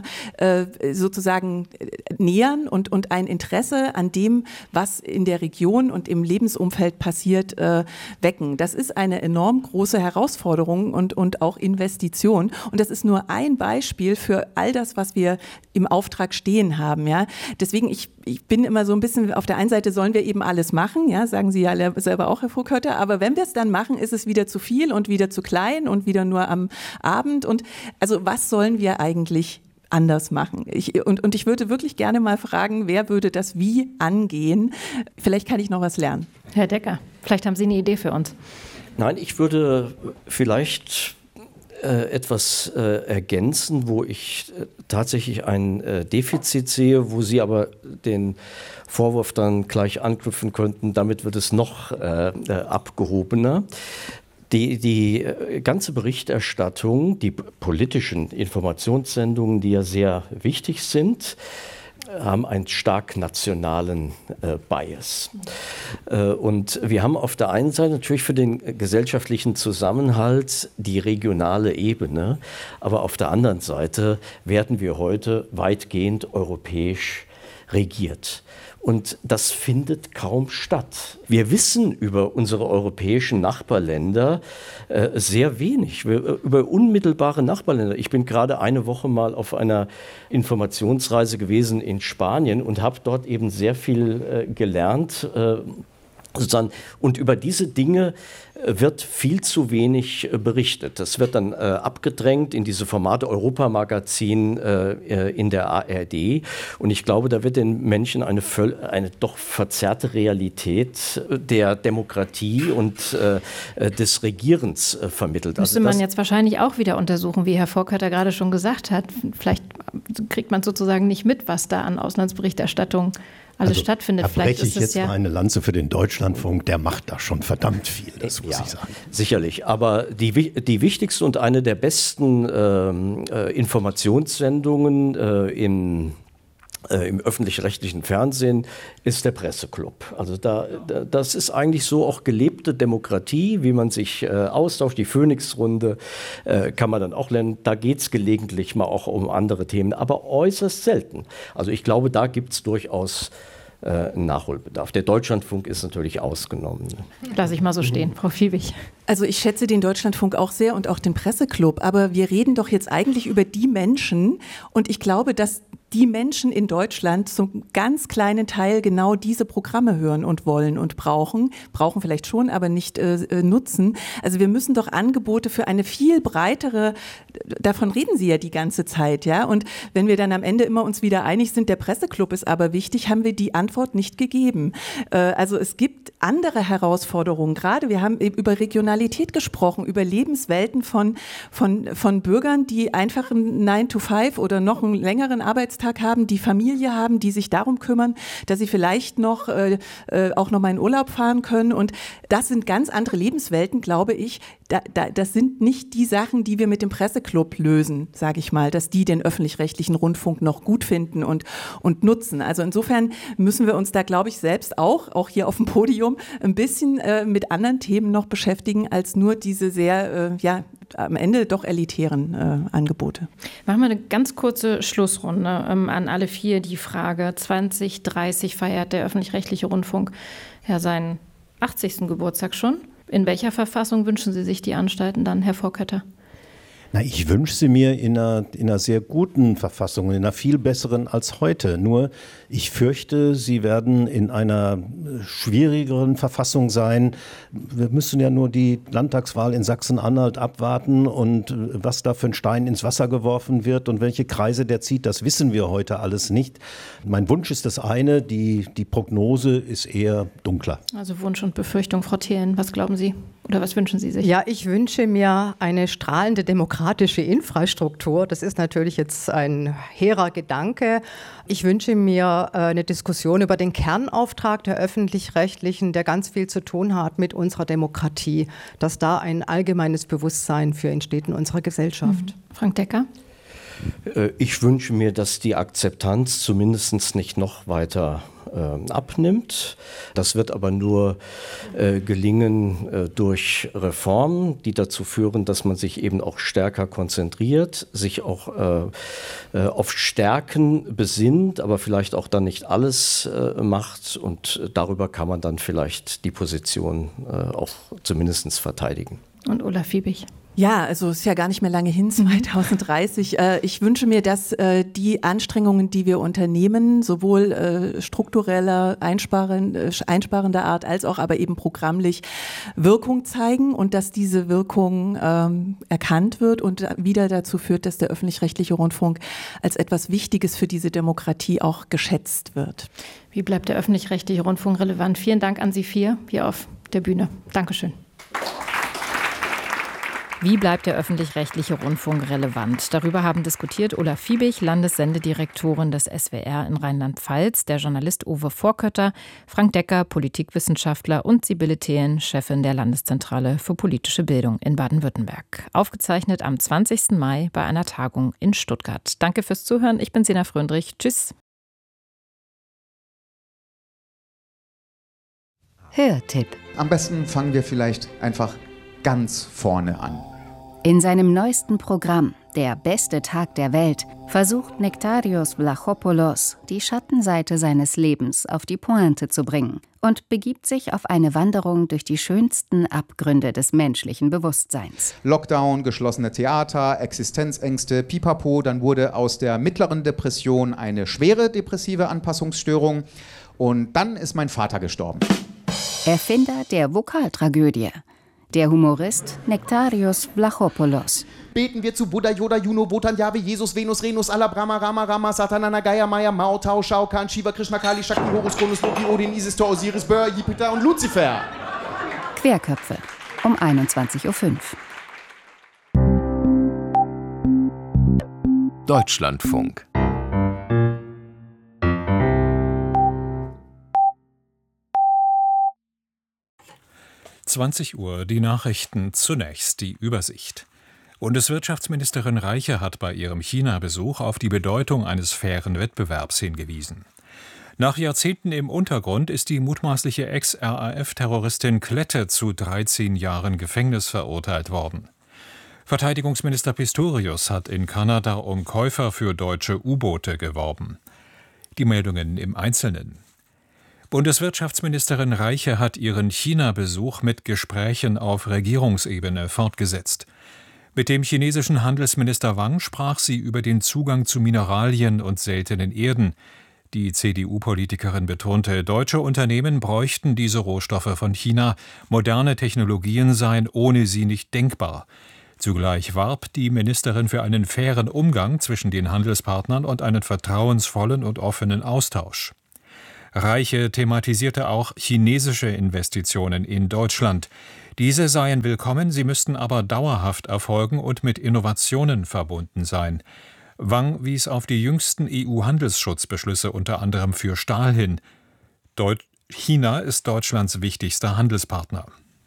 sozusagen nähern und ein Interesse an dem, was in der Region und im Lebensumfeld passiert, wecken. Das ist eine enorm große Herausforderung und auch Investition. Und das ist nur ein Beispiel für all das, was wir im Auftrag stehen haben. Ja? Deswegen, ich bin immer so ein bisschen, auf der einen Seite sollen wir eben alles machen, ja, sagen Sie ja selber auch, Herr Furkötter, aber wenn wir es dann machen, ist es wieder zu viel und wieder zu klein und wieder nur am Abend. Und also was sollen wir eigentlich anders machen? Und ich würde wirklich gerne mal fragen, wer würde das wie angehen? Vielleicht kann ich noch was lernen. Herr Decker, vielleicht haben Sie eine Idee für uns. Nein, ich würde vielleicht etwas ergänzen, wo ich tatsächlich ein Defizit sehe, wo Sie aber den Vorwurf dann gleich anknüpfen könnten, damit wird es noch abgehobener. Die ganze Berichterstattung, die politischen Informationssendungen, die ja sehr wichtig sind, haben einen stark nationalen Bias. Und wir haben auf der einen Seite natürlich für den gesellschaftlichen Zusammenhalt die regionale Ebene, aber auf der anderen Seite werden wir heute weitgehend europäisch regiert. Und das findet kaum statt. Wir wissen über unsere europäischen Nachbarländer sehr wenig, über unmittelbare Nachbarländer. Ich bin gerade eine Woche mal auf einer Informationsreise gewesen in Spanien und habe dort eben sehr viel gelernt. Und über diese Dinge wird viel zu wenig berichtet. Das wird dann abgedrängt in diese Formate Europamagazin in der ARD. Und ich glaube, da wird den Menschen eine doch verzerrte Realität der Demokratie und des Regierens vermittelt. Müsste man jetzt wahrscheinlich auch wieder untersuchen, wie Herr Vorkötter gerade schon gesagt hat. Vielleicht kriegt man sozusagen nicht mit, was da an Auslandsberichterstattung alles stattfindet. Da breche ich jetzt mal eine Lanze für den Deutschlandfunk, der macht da schon verdammt viel, das muss ich sagen. Sicherlich, aber die wichtigste und eine der besten Informationssendungen im öffentlich-rechtlichen Fernsehen ist der Presseclub. Also das ist eigentlich so auch gelebte Demokratie, wie man sich austauscht. Die Phoenix-Runde kann man dann auch lernen. Da geht es gelegentlich mal auch um andere Themen, aber äußerst selten. Also ich glaube, da gibt es durchaus Nachholbedarf. Der Deutschlandfunk ist natürlich ausgenommen. Lass ich mal so stehen, Frau Fiebig. Also ich schätze den Deutschlandfunk auch sehr und auch den Presseclub, aber wir reden doch jetzt eigentlich über die Menschen und ich glaube, dass die Menschen in Deutschland zum ganz kleinen Teil genau diese Programme hören und wollen und brauchen vielleicht schon, aber nicht nutzen. Also wir müssen doch Angebote für eine viel breitere, davon reden Sie ja die ganze Zeit, ja. Und wenn wir dann am Ende immer uns wieder einig sind, der Presseclub ist aber wichtig, haben wir die Antwort nicht gegeben. Also es gibt andere Herausforderungen. Gerade wir haben eben über Regionalität gesprochen, über Lebenswelten von Bürgern, die einfach einen 9-to-5 oder noch einen längeren Arbeitstag haben, die Familie haben, die sich darum kümmern, dass sie vielleicht noch auch noch mal in Urlaub fahren können. Und das sind ganz andere Lebenswelten, glaube ich. Das sind nicht die Sachen, die wir mit dem Presseclub lösen, sage ich mal, dass die den öffentlich-rechtlichen Rundfunk noch gut finden und nutzen. Also insofern müssen wir uns da, glaube ich, selbst auch hier auf dem Podium ein bisschen mit anderen Themen noch beschäftigen, als nur diese sehr, am Ende doch elitären Angebote. Machen wir eine ganz kurze Schlussrunde an alle vier. Die Frage: 2030 feiert der öffentlich-rechtliche Rundfunk ja seinen 80. Geburtstag schon. In welcher Verfassung wünschen Sie sich die Anstalten dann, Herr Vorkötter? Na, ich wünsche sie mir in einer sehr guten Verfassung, in einer viel besseren als heute. Nur ich fürchte, sie werden in einer schwierigeren Verfassung sein. Wir müssen ja nur die Landtagswahl in Sachsen-Anhalt abwarten und was da für ein Stein ins Wasser geworfen wird und welche Kreise der zieht, das wissen wir heute alles nicht. Mein Wunsch ist das eine, die Prognose ist eher dunkler. Also Wunsch und Befürchtung, Frau Thelen, was glauben Sie? Oder was wünschen Sie sich? Ja, ich wünsche mir eine strahlende demokratische Infrastruktur. Das ist natürlich jetzt ein hehrer Gedanke. Ich wünsche mir eine Diskussion über den Kernauftrag der Öffentlich-Rechtlichen, der ganz viel zu tun hat mit unserer Demokratie, dass da ein allgemeines Bewusstsein für entsteht in unserer Gesellschaft. Frank Decker? Ich wünsche mir, dass die Akzeptanz zumindest nicht noch weiter abnimmt. Das wird aber nur gelingen durch Reformen, die dazu führen, dass man sich eben auch stärker konzentriert, sich auch auf Stärken besinnt, aber vielleicht auch dann nicht alles macht und darüber kann man dann vielleicht die Position auch zumindest verteidigen. Und Ulla Fiebig? Ja, also es ist ja gar nicht mehr lange hin, 2030. Ich wünsche mir, dass die Anstrengungen, die wir unternehmen, sowohl struktureller, einsparender Art als auch aber eben programmlich Wirkung zeigen und dass diese Wirkung erkannt wird und wieder dazu führt, dass der öffentlich-rechtliche Rundfunk als etwas Wichtiges für diese Demokratie auch geschätzt wird. Wie bleibt der öffentlich-rechtliche Rundfunk relevant? Vielen Dank an Sie vier hier auf der Bühne. Dankeschön. Wie bleibt der öffentlich-rechtliche Rundfunk relevant? Darüber haben diskutiert Ulla Fiebig, Landessendedirektorin des SWR in Rheinland-Pfalz, der Journalist Uwe Vorkötter, Frank Decker, Politikwissenschaftler und Sibylle Thelen, Chefin der Landeszentrale für politische Bildung in Baden-Württemberg. Aufgezeichnet am 20. Mai bei einer Tagung in Stuttgart. Danke fürs Zuhören. Ich bin Sina Fröndrich. Tschüss. Hörtipp. Am besten fangen wir vielleicht einfach ganz vorne an. In seinem neuesten Programm Der beste Tag der Welt versucht Nektarios Vlachopoulos, die Schattenseite seines Lebens auf die Pointe zu bringen und begibt sich auf eine Wanderung durch die schönsten Abgründe des menschlichen Bewusstseins. Lockdown, geschlossene Theater, Existenzängste, Pipapo, dann wurde aus der mittleren Depression eine schwere depressive Anpassungsstörung und dann ist mein Vater gestorben. Erfinder der Vokaltragödie. Der Humorist Nektarios Vlachopoulos. Beten wir zu Buddha, Yoda, Juno, Wotan, Jahwe, Jesus, Venus, Renus, Allah, Brahma, Rama, Rama, Satanana, Gaia, Maya, Mao, Tao, Shao Kahn, Shiva, Krishna, Kali, Shakti, Horus, Cronus, Loki, Odin, Isis, Thor, Osiris, Bör, Jupiter und Luzifer. Querköpfe um 21:05 Uhr. Deutschlandfunk. Uhr, die Nachrichten, zunächst die Übersicht. Bundeswirtschaftsministerin Reiche hat bei ihrem China-Besuch auf die Bedeutung eines fairen Wettbewerbs hingewiesen. Nach Jahrzehnten im Untergrund ist die mutmaßliche Ex-RAF-Terroristin Klette zu 13 Jahren Gefängnis verurteilt worden. Verteidigungsminister Pistorius hat in Kanada um Käufer für deutsche U-Boote geworben. Die Meldungen im Einzelnen. Bundeswirtschaftsministerin Reiche hat ihren China-Besuch mit Gesprächen auf Regierungsebene fortgesetzt. Mit dem chinesischen Handelsminister Wang sprach sie über den Zugang zu Mineralien und seltenen Erden. Die CDU-Politikerin betonte, deutsche Unternehmen bräuchten diese Rohstoffe von China. Moderne Technologien seien ohne sie nicht denkbar. Zugleich warb die Ministerin für einen fairen Umgang zwischen den Handelspartnern und einen vertrauensvollen und offenen Austausch. Reiche thematisierte auch chinesische Investitionen in Deutschland. Diese seien willkommen, sie müssten aber dauerhaft erfolgen und mit Innovationen verbunden sein. Wang wies auf die jüngsten EU-Handelsschutzbeschlüsse unter anderem für Stahl hin. China ist Deutschlands wichtigster Handelspartner.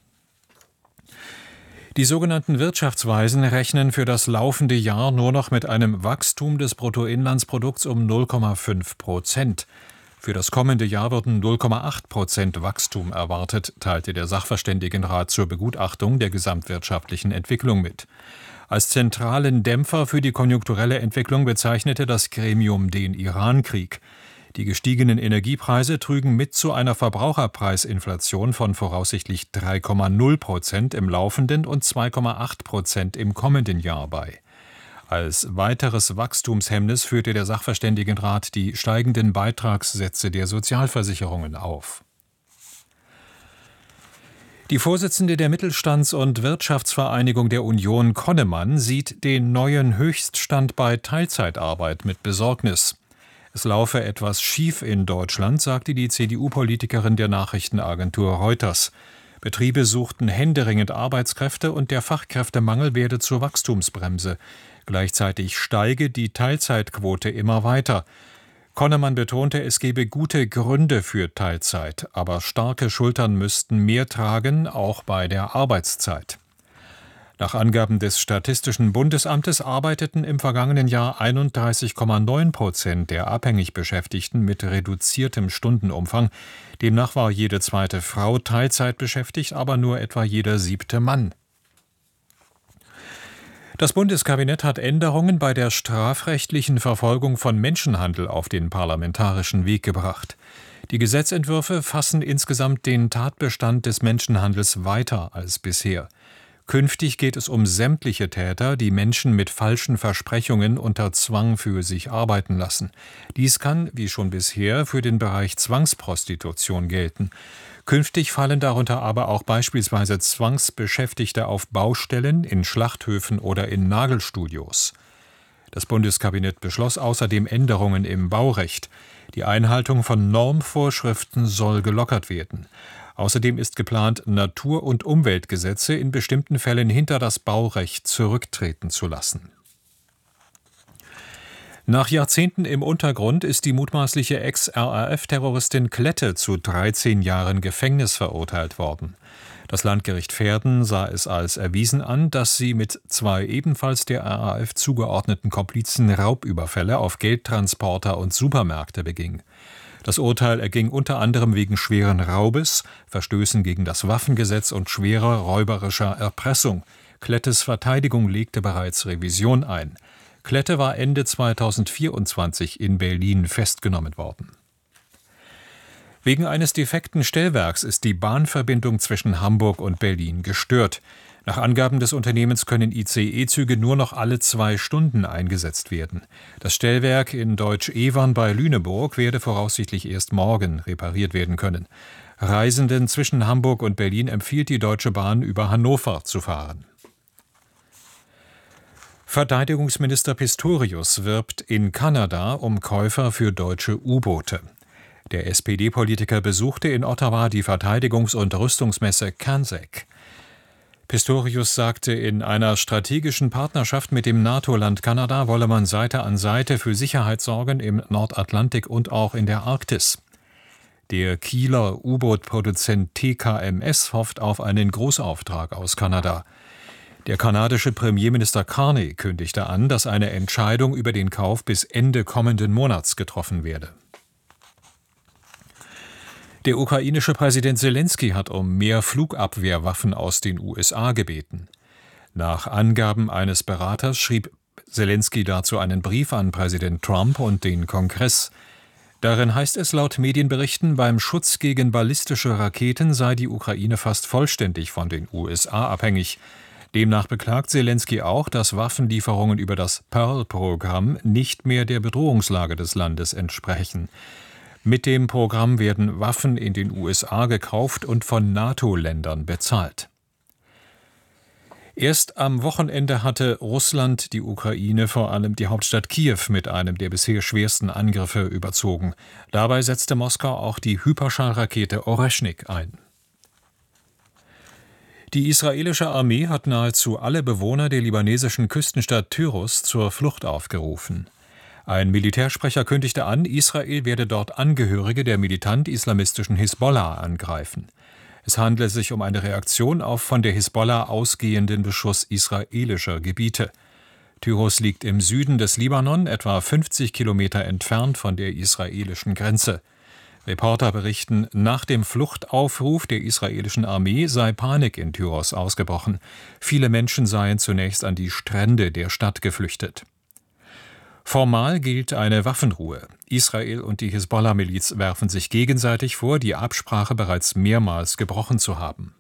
Die sogenannten Wirtschaftsweisen rechnen für das laufende Jahr nur noch mit einem Wachstum des Bruttoinlandsprodukts um 0,5%. Für das kommende Jahr würden 0,8% Wachstum erwartet, teilte der Sachverständigenrat zur Begutachtung der gesamtwirtschaftlichen Entwicklung mit. Als zentralen Dämpfer für die konjunkturelle Entwicklung bezeichnete das Gremium den Irankrieg. Die gestiegenen Energiepreise trügen mit zu einer Verbraucherpreisinflation von voraussichtlich 3,0% im laufenden und 2,8% im kommenden Jahr bei. Als weiteres Wachstumshemmnis führte der Sachverständigenrat die steigenden Beitragssätze der Sozialversicherungen auf. Die Vorsitzende der Mittelstands- und Wirtschaftsvereinigung der Union, Konnemann, sieht den neuen Höchststand bei Teilzeitarbeit mit Besorgnis. Es laufe etwas schief in Deutschland, sagte die CDU-Politikerin der Nachrichtenagentur Reuters. Betriebe suchten händeringend Arbeitskräfte und der Fachkräftemangel werde zur Wachstumsbremse. Gleichzeitig steige die Teilzeitquote immer weiter. Konnemann betonte, es gebe gute Gründe für Teilzeit, aber starke Schultern müssten mehr tragen, auch bei der Arbeitszeit. Nach Angaben des Statistischen Bundesamtes arbeiteten im vergangenen Jahr 31,9% der abhängig Beschäftigten mit reduziertem Stundenumfang. Demnach war jede zweite Frau Teilzeit beschäftigt, aber nur etwa jeder 7. Mann. Das Bundeskabinett hat Änderungen bei der strafrechtlichen Verfolgung von Menschenhandel auf den parlamentarischen Weg gebracht. Die Gesetzentwürfe fassen insgesamt den Tatbestand des Menschenhandels weiter als bisher. Künftig geht es um sämtliche Täter, die Menschen mit falschen Versprechungen unter Zwang für sich arbeiten lassen. Dies kann, wie schon bisher, für den Bereich Zwangsprostitution gelten. Künftig fallen darunter aber auch beispielsweise Zwangsbeschäftigte auf Baustellen, in Schlachthöfen oder in Nagelstudios. Das Bundeskabinett beschloss außerdem Änderungen im Baurecht. Die Einhaltung von Normvorschriften soll gelockert werden. Außerdem ist geplant, Natur- und Umweltgesetze in bestimmten Fällen hinter das Baurecht zurücktreten zu lassen. Nach Jahrzehnten im Untergrund ist die mutmaßliche Ex-RAF-Terroristin Klette zu 13 Jahren Gefängnis verurteilt worden. Das Landgericht Verden sah es als erwiesen an, dass sie mit 2 ebenfalls der RAF zugeordneten Komplizen Raubüberfälle auf Geldtransporter und Supermärkte beging. Das Urteil erging unter anderem wegen schweren Raubes, Verstößen gegen das Waffengesetz und schwerer räuberischer Erpressung. Klettes Verteidigung legte bereits Revision ein. Klette war Ende 2024 in Berlin festgenommen worden. Wegen eines defekten Stellwerks ist die Bahnverbindung zwischen Hamburg und Berlin gestört. Nach Angaben des Unternehmens können ICE-Züge nur noch alle 2 Stunden eingesetzt werden. Das Stellwerk in Deutsch-Evern bei Lüneburg werde voraussichtlich erst morgen repariert werden können. Reisenden zwischen Hamburg und Berlin empfiehlt die Deutsche Bahn, über Hannover zu fahren. Verteidigungsminister Pistorius wirbt in Kanada um Käufer für deutsche U-Boote. Der SPD-Politiker besuchte in Ottawa die Verteidigungs- und Rüstungsmesse CANSEC. Pistorius sagte, in einer strategischen Partnerschaft mit dem NATO-Land Kanada wolle man Seite an Seite für Sicherheit sorgen im Nordatlantik und auch in der Arktis. Der Kieler U-Boot-Produzent TKMS hofft auf einen Großauftrag aus Kanada. Der kanadische Premierminister Carney kündigte an, dass eine Entscheidung über den Kauf bis Ende kommenden Monats getroffen werde. Der ukrainische Präsident Selenskyj hat um mehr Flugabwehrwaffen aus den USA gebeten. Nach Angaben eines Beraters schrieb Selenskyj dazu einen Brief an Präsident Trump und den Kongress. Darin heißt es laut Medienberichten, beim Schutz gegen ballistische Raketen sei die Ukraine fast vollständig von den USA abhängig. Demnach beklagt Selenskyj auch, dass Waffenlieferungen über das Pearl-Programm nicht mehr der Bedrohungslage des Landes entsprechen. Mit dem Programm werden Waffen in den USA gekauft und von NATO-Ländern bezahlt. Erst am Wochenende hatte Russland die Ukraine, vor allem die Hauptstadt Kiew, mit einem der bisher schwersten Angriffe überzogen. Dabei setzte Moskau auch die Hyperschallrakete Oreschnik ein. Die israelische Armee hat nahezu alle Bewohner der libanesischen Küstenstadt Tyros zur Flucht aufgerufen. Ein Militärsprecher kündigte an, Israel werde dort Angehörige der militant-islamistischen Hisbollah angreifen. Es handle sich um eine Reaktion auf von der Hisbollah ausgehenden Beschuss israelischer Gebiete. Tyros liegt im Süden des Libanon, etwa 50 Kilometer entfernt von der israelischen Grenze. Reporter berichten, nach dem Fluchtaufruf der israelischen Armee sei Panik in Tyros ausgebrochen. Viele Menschen seien zunächst an die Strände der Stadt geflüchtet. Formal gilt eine Waffenruhe. Israel und die Hisbollah-Miliz werfen sich gegenseitig vor, die Absprache bereits mehrmals gebrochen zu haben.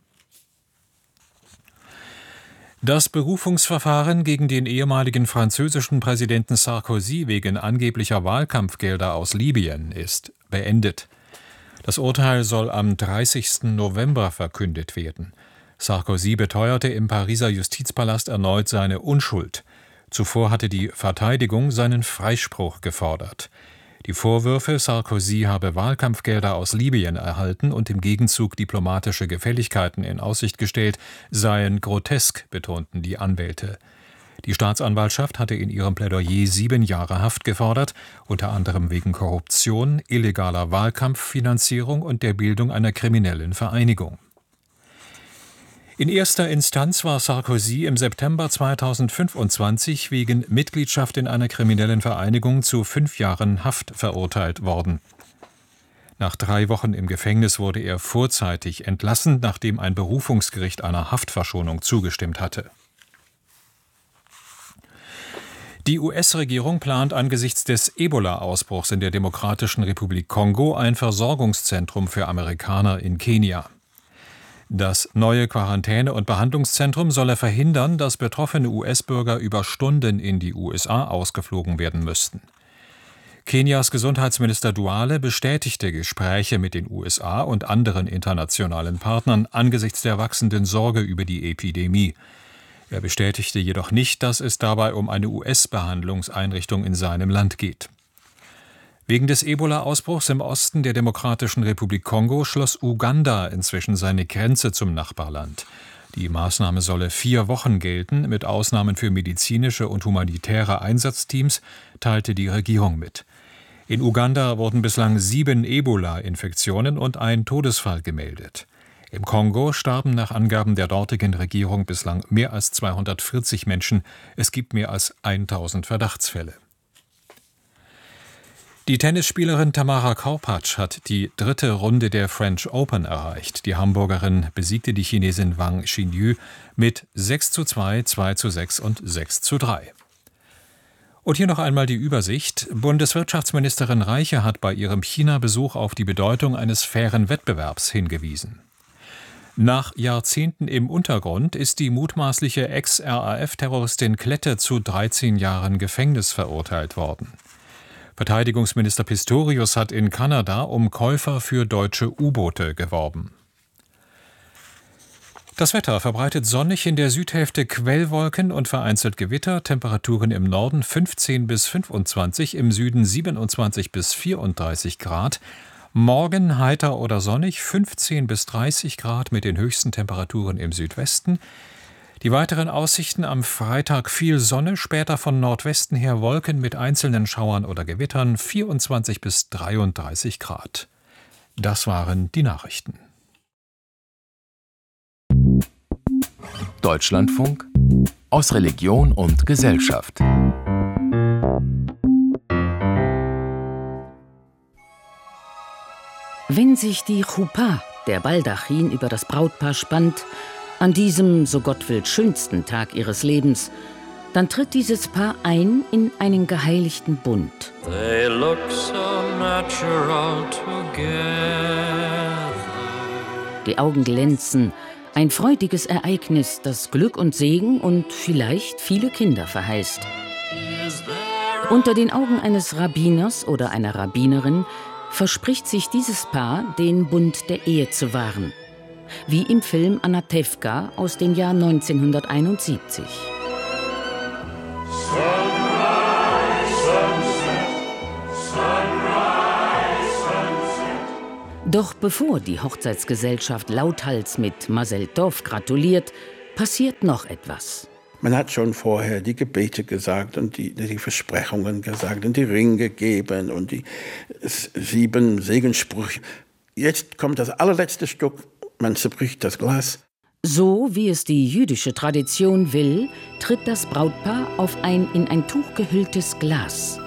Das Berufungsverfahren gegen den ehemaligen französischen Präsidenten Sarkozy wegen angeblicher Wahlkampfgelder aus Libyen ist beendet. Das Urteil soll am 30. November verkündet werden. Sarkozy beteuerte im Pariser Justizpalast erneut seine Unschuld. Zuvor hatte die Verteidigung seinen Freispruch gefordert. Die Vorwürfe, Sarkozy habe Wahlkampfgelder aus Libyen erhalten und im Gegenzug diplomatische Gefälligkeiten in Aussicht gestellt, seien grotesk, betonten die Anwälte. Die Staatsanwaltschaft hatte in ihrem Plädoyer 7 Jahre Haft gefordert, unter anderem wegen Korruption, illegaler Wahlkampffinanzierung und der Bildung einer kriminellen Vereinigung. In erster Instanz war Sarkozy im September 2025 wegen Mitgliedschaft in einer kriminellen Vereinigung zu 5 Jahren Haft verurteilt worden. Nach 3 Wochen im Gefängnis wurde er vorzeitig entlassen, nachdem ein Berufungsgericht einer Haftverschonung zugestimmt hatte. Die US-Regierung plant angesichts des Ebola-Ausbruchs in der Demokratischen Republik Kongo ein Versorgungszentrum für Amerikaner in Kenia. Das neue Quarantäne- und Behandlungszentrum solle verhindern, dass betroffene US-Bürger über Stunden in die USA ausgeflogen werden müssten. Kenias Gesundheitsminister Duale bestätigte Gespräche mit den USA und anderen internationalen Partnern angesichts der wachsenden Sorge über die Epidemie. Er bestätigte jedoch nicht, dass es dabei um eine US-Behandlungseinrichtung in seinem Land geht. Wegen des Ebola-Ausbruchs im Osten der Demokratischen Republik Kongo schloss Uganda inzwischen seine Grenze zum Nachbarland. Die Maßnahme solle 4 Wochen gelten, mit Ausnahmen für medizinische und humanitäre Einsatzteams, teilte die Regierung mit. In Uganda wurden bislang 7 Ebola-Infektionen und ein Todesfall gemeldet. Im Kongo starben nach Angaben der dortigen Regierung bislang mehr als 240 Menschen. Es gibt mehr als 1000 Verdachtsfälle. Die Tennisspielerin Tamara Korpatsch hat die 3. Runde der French Open erreicht. Die Hamburgerin besiegte die Chinesin Wang Xinyu mit 6:2, 2:6 und 6:3. Und hier noch einmal die Übersicht. Bundeswirtschaftsministerin Reiche hat bei ihrem China-Besuch auf die Bedeutung eines fairen Wettbewerbs hingewiesen. Nach Jahrzehnten im Untergrund ist die mutmaßliche Ex-RAF-Terroristin Klette zu 13 Jahren Gefängnis verurteilt worden. Verteidigungsminister Pistorius hat in Kanada um Käufer für deutsche U-Boote geworben. Das Wetter verbreitet sonnig, in der Südhälfte Quellwolken und vereinzelt Gewitter, Temperaturen im Norden 15 bis 25, im Süden 27 bis 34 Grad. Morgen heiter oder sonnig, 15 bis 30 Grad mit den höchsten Temperaturen im Südwesten. Die weiteren Aussichten: am Freitag viel Sonne, später von Nordwesten her Wolken mit einzelnen Schauern oder Gewittern, 24 bis 33 Grad. Das waren die Nachrichten. Deutschlandfunk aus Religion und Gesellschaft. Wenn sich die Chuppah, der Baldachin, über das Brautpaar spannt, an diesem, so Gott will, schönsten Tag ihres Lebens, dann tritt dieses Paar ein in einen geheiligten Bund. They look so natural together. Die Augen glänzen, ein freudiges Ereignis, das Glück und Segen und vielleicht viele Kinder verheißt. Unter den Augen eines Rabbiners oder einer Rabbinerin verspricht sich dieses Paar, den Bund der Ehe zu wahren. Wie im Film Anatevka aus dem Jahr 1971. Doch bevor die Hochzeitsgesellschaft lauthals mit Mazel Tov gratuliert, passiert noch etwas. Man hat schon vorher die Gebete gesagt und die Versprechungen gesagt und die Ringe gegeben und die 7 Segenssprüche. Jetzt kommt das allerletzte Stück, man zerbricht das Glas. So wie es die jüdische Tradition will, tritt das Brautpaar auf ein in ein Tuch gehülltes Glas.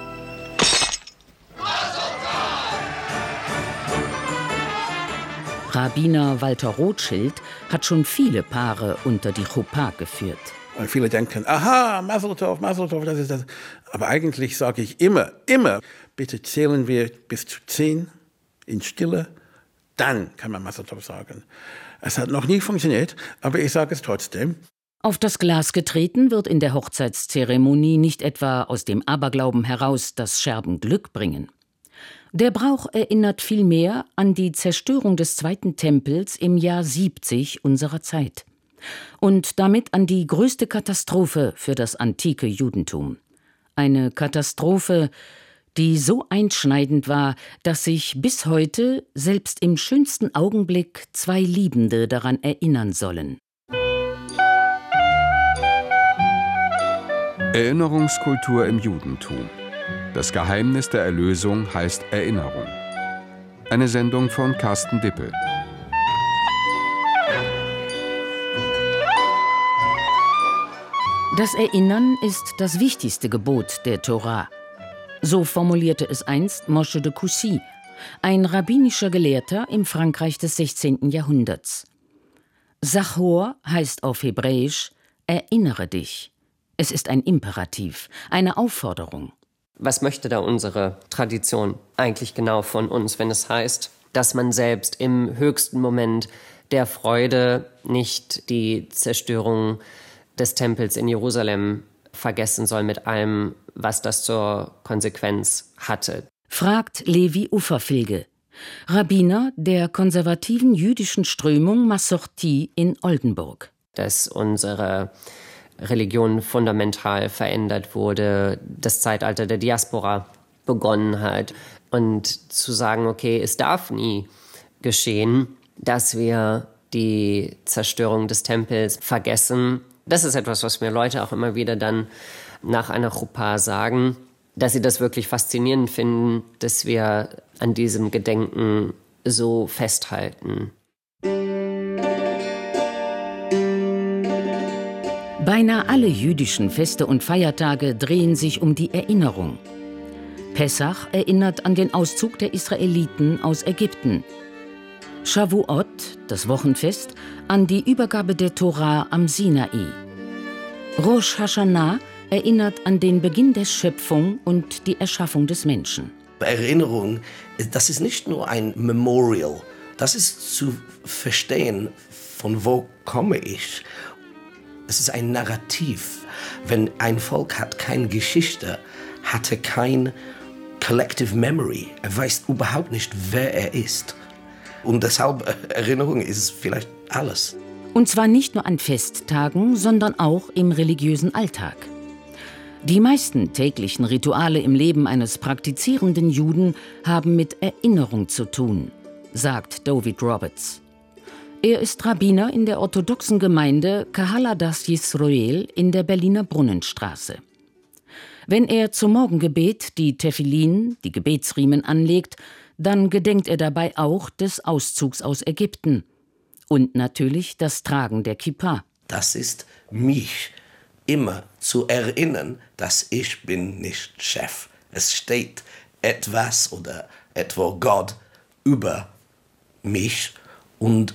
Rabbiner Walter Rothschild hat schon viele Paare unter die Chuppah geführt. Und viele denken, aha, Mazel Tov, das ist das. Aber eigentlich sage ich immer, bitte zählen wir bis zu 10 in Stille, dann kann man Mazel Tov sagen. Es hat noch nie funktioniert, aber ich sage es trotzdem. Auf das Glas getreten wird in der Hochzeitszeremonie nicht etwa aus dem Aberglauben heraus, dass Scherben Glück bringen. Der Brauch erinnert vielmehr an die Zerstörung des Zweiten Tempels im Jahr 70 unserer Zeit. Und damit an die größte Katastrophe für das antike Judentum. Eine Katastrophe, die so einschneidend war, dass sich bis heute, selbst im schönsten Augenblick, 2 Liebende daran erinnern sollen. Erinnerungskultur im Judentum. Das Geheimnis der Erlösung heißt Erinnerung. Eine Sendung von Carsten Dippel. Das Erinnern ist das wichtigste Gebot der Tora. So formulierte es einst Moshe de Coucy, ein rabbinischer Gelehrter im Frankreich des 16. Jahrhunderts. Zachor heißt auf Hebräisch erinnere dich. Es ist ein Imperativ, eine Aufforderung. Was möchte da unsere Tradition eigentlich genau von uns, wenn es heißt, dass man selbst im höchsten Moment der Freude nicht die Zerstörung des Tempels in Jerusalem vergessen soll mit allem, was das zur Konsequenz hatte? Fragt Levi Uferfilge, Rabbiner der konservativen jüdischen Strömung Masorti in Oldenburg. Dass unsere Religion fundamental verändert wurde, das Zeitalter der Diaspora begonnen hat. Und zu sagen, okay, es darf nie geschehen, dass wir die Zerstörung des Tempels vergessen. Das ist etwas, was mir Leute auch immer wieder dann nach einer Chuppah sagen, dass sie das wirklich faszinierend finden, dass wir an diesem Gedenken so festhalten. Beinahe alle jüdischen Feste und Feiertage drehen sich um die Erinnerung. Pessach erinnert an den Auszug der Israeliten aus Ägypten. Shavuot, das Wochenfest, an die Übergabe der Tora am Sinai. Rosh Hashanah erinnert an den Beginn der Schöpfung und die Erschaffung des Menschen. Erinnerung, das ist nicht nur ein Memorial, das ist zu verstehen, von wo komme ich. Es ist ein Narrativ. Wenn ein Volk hat keine Geschichte, hatte kein collective memory. Er weiß überhaupt nicht, wer er ist. Und deshalb Erinnerung ist vielleicht alles. Und zwar nicht nur an Festtagen, sondern auch im religiösen Alltag. Die meisten täglichen Rituale im Leben eines praktizierenden Juden haben mit Erinnerung zu tun, sagt David Roberts. Er ist Rabbiner in der orthodoxen Gemeinde Kahaladas Yisroel in der Berliner Brunnenstraße. Wenn er zum Morgengebet die Tefillin, die Gebetsriemen, anlegt, dann gedenkt er dabei auch des Auszugs aus Ägypten. Und natürlich das Tragen der Kippa. Das ist mich immer zu erinnern, dass ich bin nicht Chef. Es steht etwas oder etwa Gott über mich und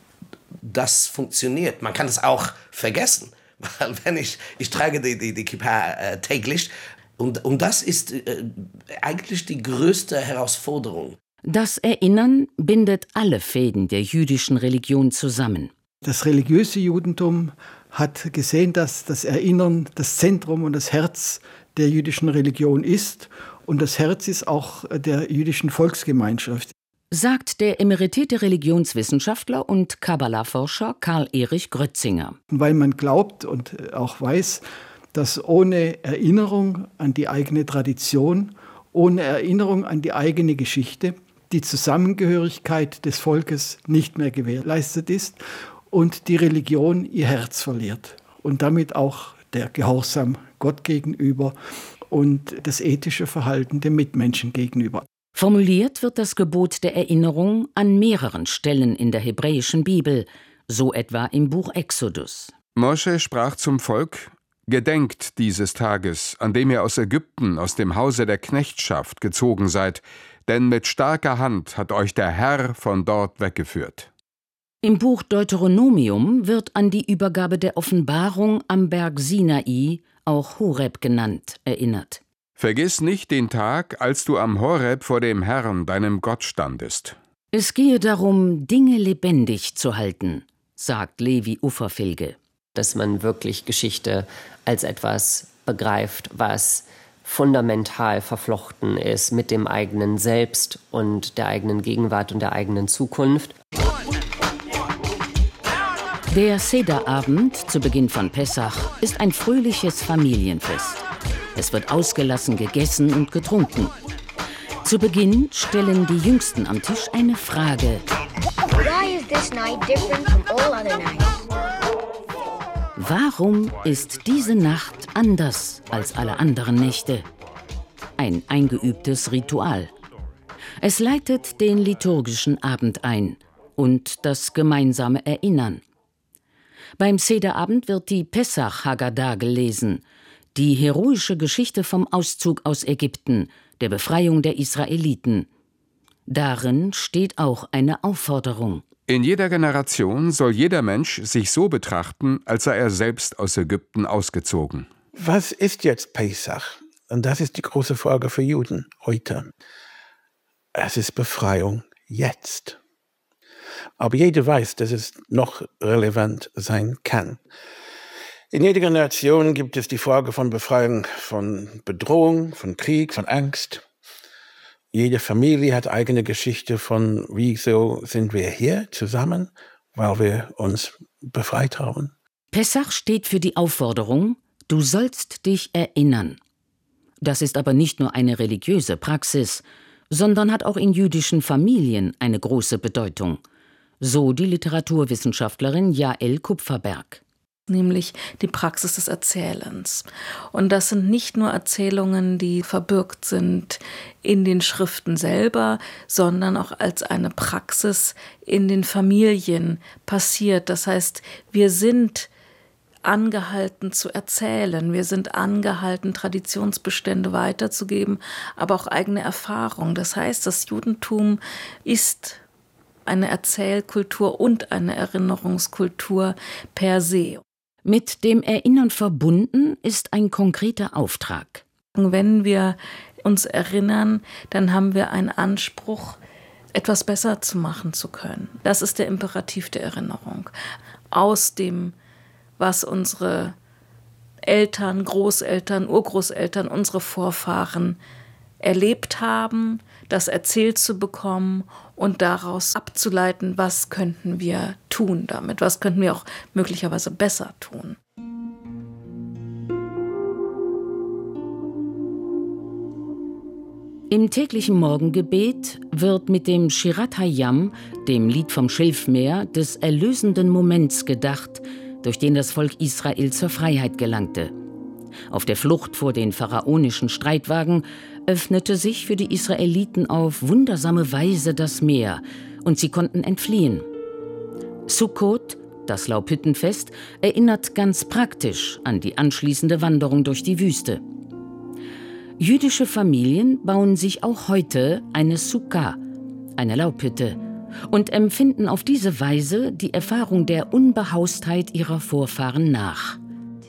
das funktioniert. Man kann es auch vergessen, weil wenn ich trage die Kippa täglich und das ist eigentlich die größte Herausforderung. Das Erinnern bindet alle Fäden der jüdischen Religion zusammen. Das religiöse Judentum hat gesehen, dass das Erinnern das Zentrum und das Herz der jüdischen Religion ist. Und das Herz ist auch der jüdischen Volksgemeinschaft. Sagt der emeritierte Religionswissenschaftler und Kabbalah-Forscher Karl-Erich Grötzinger. Weil man glaubt und auch weiß, dass ohne Erinnerung an die eigene Tradition, ohne Erinnerung an die eigene Geschichte, die Zusammengehörigkeit des Volkes nicht mehr gewährleistet ist und die Religion ihr Herz verliert und damit auch der Gehorsam Gott gegenüber und das ethische Verhalten dem Mitmenschen gegenüber. Formuliert wird das Gebot der Erinnerung an mehreren Stellen in der hebräischen Bibel, so etwa im Buch Exodus. Mosche sprach zum Volk: Gedenkt dieses Tages, an dem ihr aus Ägypten, aus dem Hause der Knechtschaft gezogen seid, denn mit starker Hand hat euch der Herr von dort weggeführt. Im Buch Deuteronomium wird an die Übergabe der Offenbarung am Berg Sinai, auch Horeb genannt, erinnert. Vergiss nicht den Tag, als du am Horeb vor dem Herrn, deinem Gott, standest. Es gehe darum, Dinge lebendig zu halten, sagt Levi Uferfilge. Dass man wirklich Geschichte als etwas begreift, was fundamental verflochten ist mit dem eigenen Selbst und der eigenen Gegenwart und der eigenen Zukunft. Der Sederabend zu Beginn von Pessach ist ein fröhliches Familienfest. Es wird ausgelassen gegessen und getrunken. Zu Beginn stellen die Jüngsten am Tisch eine Frage. Warum ist diese Nacht anders als alle anderen Nächte? Ein eingeübtes Ritual. Es leitet den liturgischen Abend ein und das gemeinsame Erinnern. Beim Sederabend wird die Pessach Haggadah gelesen, die heroische Geschichte vom Auszug aus Ägypten, der Befreiung der Israeliten. Darin steht auch eine Aufforderung. In jeder Generation soll jeder Mensch sich so betrachten, als sei er selbst aus Ägypten ausgezogen. Was ist jetzt Pesach? Und das ist die große Frage für Juden heute. Es ist Befreiung jetzt. Aber jeder weiß, dass es noch relevant sein kann. In jeder Generation gibt es die Frage von Befreiung von Bedrohung, von Krieg, von Angst. Jede Familie hat eigene Geschichte von, wieso sind wir hier zusammen, weil wir uns befreit haben. Pessach steht für die Aufforderung, du sollst dich erinnern. Das ist aber nicht nur eine religiöse Praxis, sondern hat auch in jüdischen Familien eine große Bedeutung. So die Literaturwissenschaftlerin Jael Kupferberg. Nämlich die Praxis des Erzählens. Und das sind nicht nur Erzählungen, die verbürgt sind in den Schriften selber, sondern auch als eine Praxis in den Familien passiert. Das heißt, wir sind angehalten zu erzählen, wir sind angehalten, Traditionsbestände weiterzugeben, aber auch eigene Erfahrungen. Das heißt, das Judentum ist eine Erzählkultur und eine Erinnerungskultur per se. Mit dem Erinnern verbunden ist ein konkreter Auftrag. Wenn wir uns erinnern, dann haben wir einen Anspruch, etwas besser zu machen zu können. Das ist der Imperativ der Erinnerung. Aus dem, was unsere Eltern, Großeltern, Urgroßeltern, unsere Vorfahren erlebt haben, das erzählt zu bekommen und daraus abzuleiten, was könnten wir tun damit, was könnten wir auch möglicherweise besser tun. Im täglichen Morgengebet wird mit dem Shirat Hayam, dem Lied vom Schilfmeer, des erlösenden Moments gedacht, durch den das Volk Israel zur Freiheit gelangte. Auf der Flucht vor den pharaonischen Streitwagen öffnete sich für die Israeliten auf wundersame Weise das Meer und sie konnten entfliehen. Sukkot, das Laubhüttenfest, erinnert ganz praktisch an die anschließende Wanderung durch die Wüste. Jüdische Familien bauen sich auch heute eine Sukkah, eine Laubhütte, und empfinden auf diese Weise die Erfahrung der Unbehaustheit ihrer Vorfahren nach.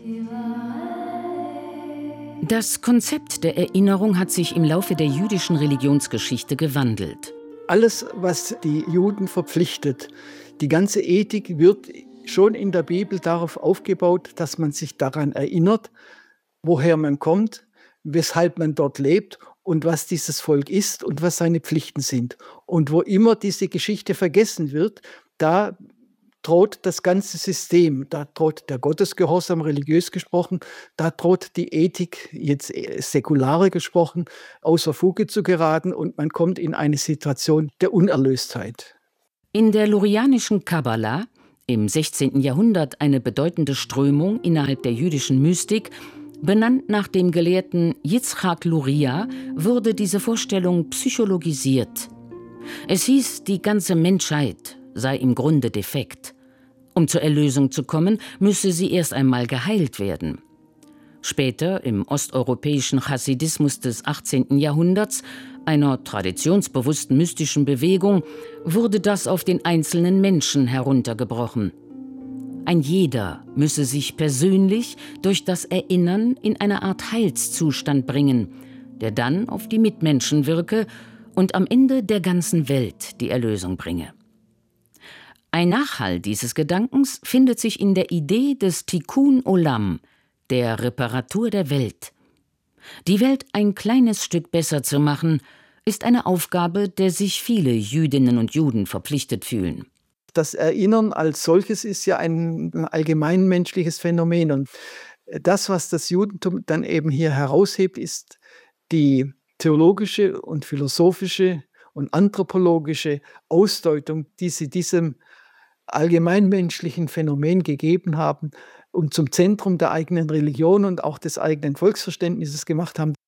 Das Konzept der Erinnerung hat sich im Laufe der jüdischen Religionsgeschichte gewandelt. Alles, was die Juden verpflichtet, die ganze Ethik wird schon in der Bibel darauf aufgebaut, dass man sich daran erinnert, woher man kommt, weshalb man dort lebt und was dieses Volk ist und was seine Pflichten sind. Und wo immer diese Geschichte vergessen wird, da droht das ganze System, da droht der Gottesgehorsam, religiös gesprochen, da droht die Ethik, jetzt säkulare gesprochen, außer Fuge zu geraten und man kommt in eine Situation der Unerlöstheit. In der lurianischen Kabbala, im 16. Jahrhundert eine bedeutende Strömung innerhalb der jüdischen Mystik, benannt nach dem Gelehrten Yitzchak Luria, wurde diese Vorstellung psychologisiert. Es hieß, die ganze Menschheit sei im Grunde defekt. Um zur Erlösung zu kommen, müsse sie erst einmal geheilt werden. Später, im osteuropäischen Chassidismus des 18. Jahrhunderts, einer traditionsbewussten mystischen Bewegung, wurde das auf den einzelnen Menschen heruntergebrochen. Ein jeder müsse sich persönlich durch das Erinnern in eine Art Heilszustand bringen, der dann auf die Mitmenschen wirke und am Ende der ganzen Welt die Erlösung bringe. Ein Nachhall dieses Gedankens findet sich in der Idee des Tikkun Olam, der Reparatur der Welt. Die Welt ein kleines Stück besser zu machen, ist eine Aufgabe, der sich viele Jüdinnen und Juden verpflichtet fühlen. Das Erinnern als solches ist ja ein allgemeinmenschliches Phänomen. Und das, was das Judentum dann eben hier heraushebt, ist die theologische und philosophische und anthropologische Ausdeutung, die sie diesem allgemeinmenschlichen Phänomen gegeben haben und zum Zentrum der eigenen Religion und auch des eigenen Volksverständnisses gemacht haben.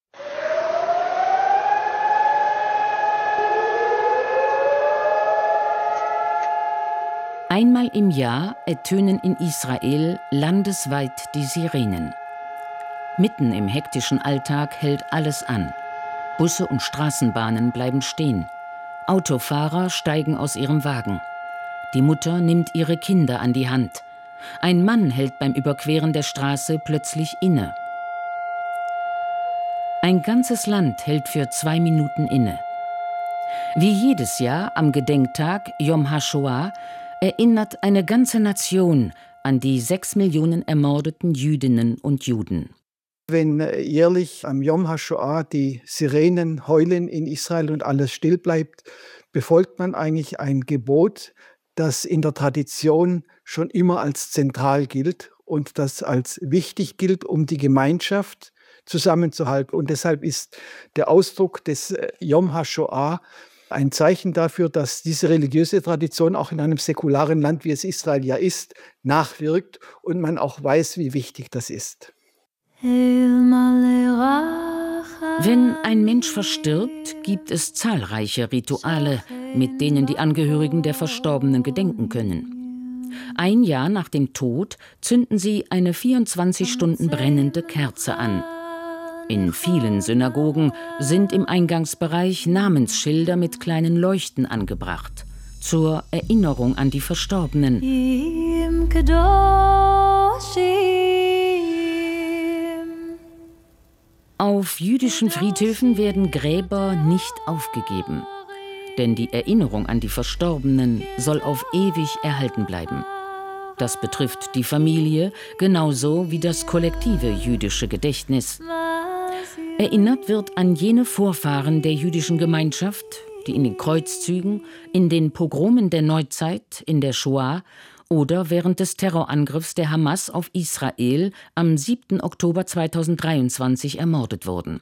Einmal im Jahr ertönen in Israel landesweit die Sirenen. Mitten im hektischen Alltag hält alles an. Busse und Straßenbahnen bleiben stehen. Autofahrer steigen aus ihrem Wagen. Die Mutter nimmt ihre Kinder an die Hand. Ein Mann hält beim Überqueren der Straße plötzlich inne. Ein ganzes Land hält für 2 Minuten inne. Wie jedes Jahr am Gedenktag Yom HaShoah erinnert eine ganze Nation an die 6 Millionen ermordeten Jüdinnen und Juden. Wenn jährlich am Yom HaShoah die Sirenen heulen in Israel und alles still bleibt, befolgt man eigentlich ein Gebot, das in der Tradition schon immer als zentral gilt und das als wichtig gilt, um die Gemeinschaft zusammenzuhalten. Und deshalb ist der Ausdruck des Yom HaShoah ein Zeichen dafür, dass diese religiöse Tradition auch in einem säkularen Land, wie es Israel ja ist, nachwirkt und man auch weiß, wie wichtig das ist. Wenn ein Mensch verstirbt, gibt es zahlreiche Rituale, mit denen die Angehörigen der Verstorbenen gedenken können. Ein Jahr nach dem Tod zünden sie eine 24 Stunden brennende Kerze an. In vielen Synagogen sind im Eingangsbereich Namensschilder mit kleinen Leuchten angebracht, zur Erinnerung an die Verstorbenen. Auf jüdischen Friedhöfen werden Gräber nicht aufgegeben, denn die Erinnerung an die Verstorbenen soll auf ewig erhalten bleiben. Das betrifft die Familie genauso wie das kollektive jüdische Gedächtnis. Erinnert wird an jene Vorfahren der jüdischen Gemeinschaft, die in den Kreuzzügen, in den Pogromen der Neuzeit, in der Shoah oder während des Terrorangriffs der Hamas auf Israel am 7. Oktober 2023 ermordet wurden.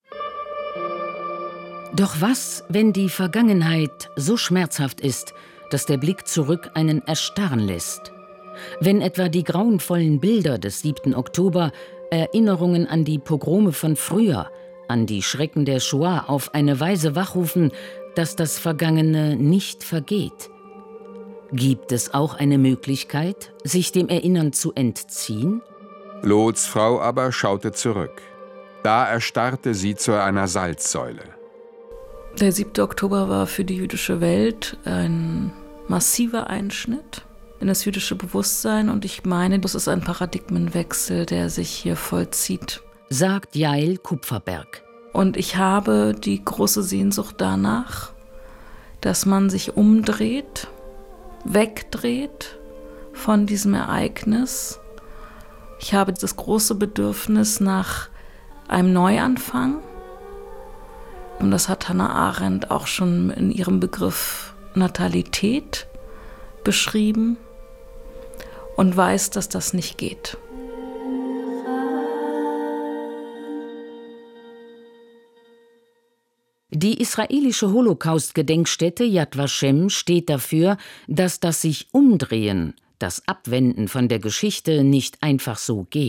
Doch was, wenn die Vergangenheit so schmerzhaft ist, dass der Blick zurück einen erstarren lässt? Wenn etwa die grauenvollen Bilder des 7. Oktober Erinnerungen an die Pogrome von früher, an die Schrecken der Shoah auf eine Weise wachrufen, dass das Vergangene nicht vergeht? Gibt es auch eine Möglichkeit, sich dem Erinnern zu entziehen? Loths Frau aber schaute zurück. Da erstarrte sie zu einer Salzsäule. Der 7. Oktober war für die jüdische Welt ein massiver Einschnitt in das jüdische Bewusstsein und ich meine, das ist ein Paradigmenwechsel, der sich hier vollzieht. Sagt Jael Kupferberg. Und ich habe die große Sehnsucht danach, dass man sich umdreht, wegdreht von diesem Ereignis. Ich habe das große Bedürfnis nach einem Neuanfang. Und das hat Hannah Arendt auch schon in ihrem Begriff Natalität beschrieben und weiß, dass das nicht geht. Die israelische Holocaust-Gedenkstätte Yad Vashem steht dafür, dass das sich Umdrehen, das Abwenden von der Geschichte nicht einfach so geht.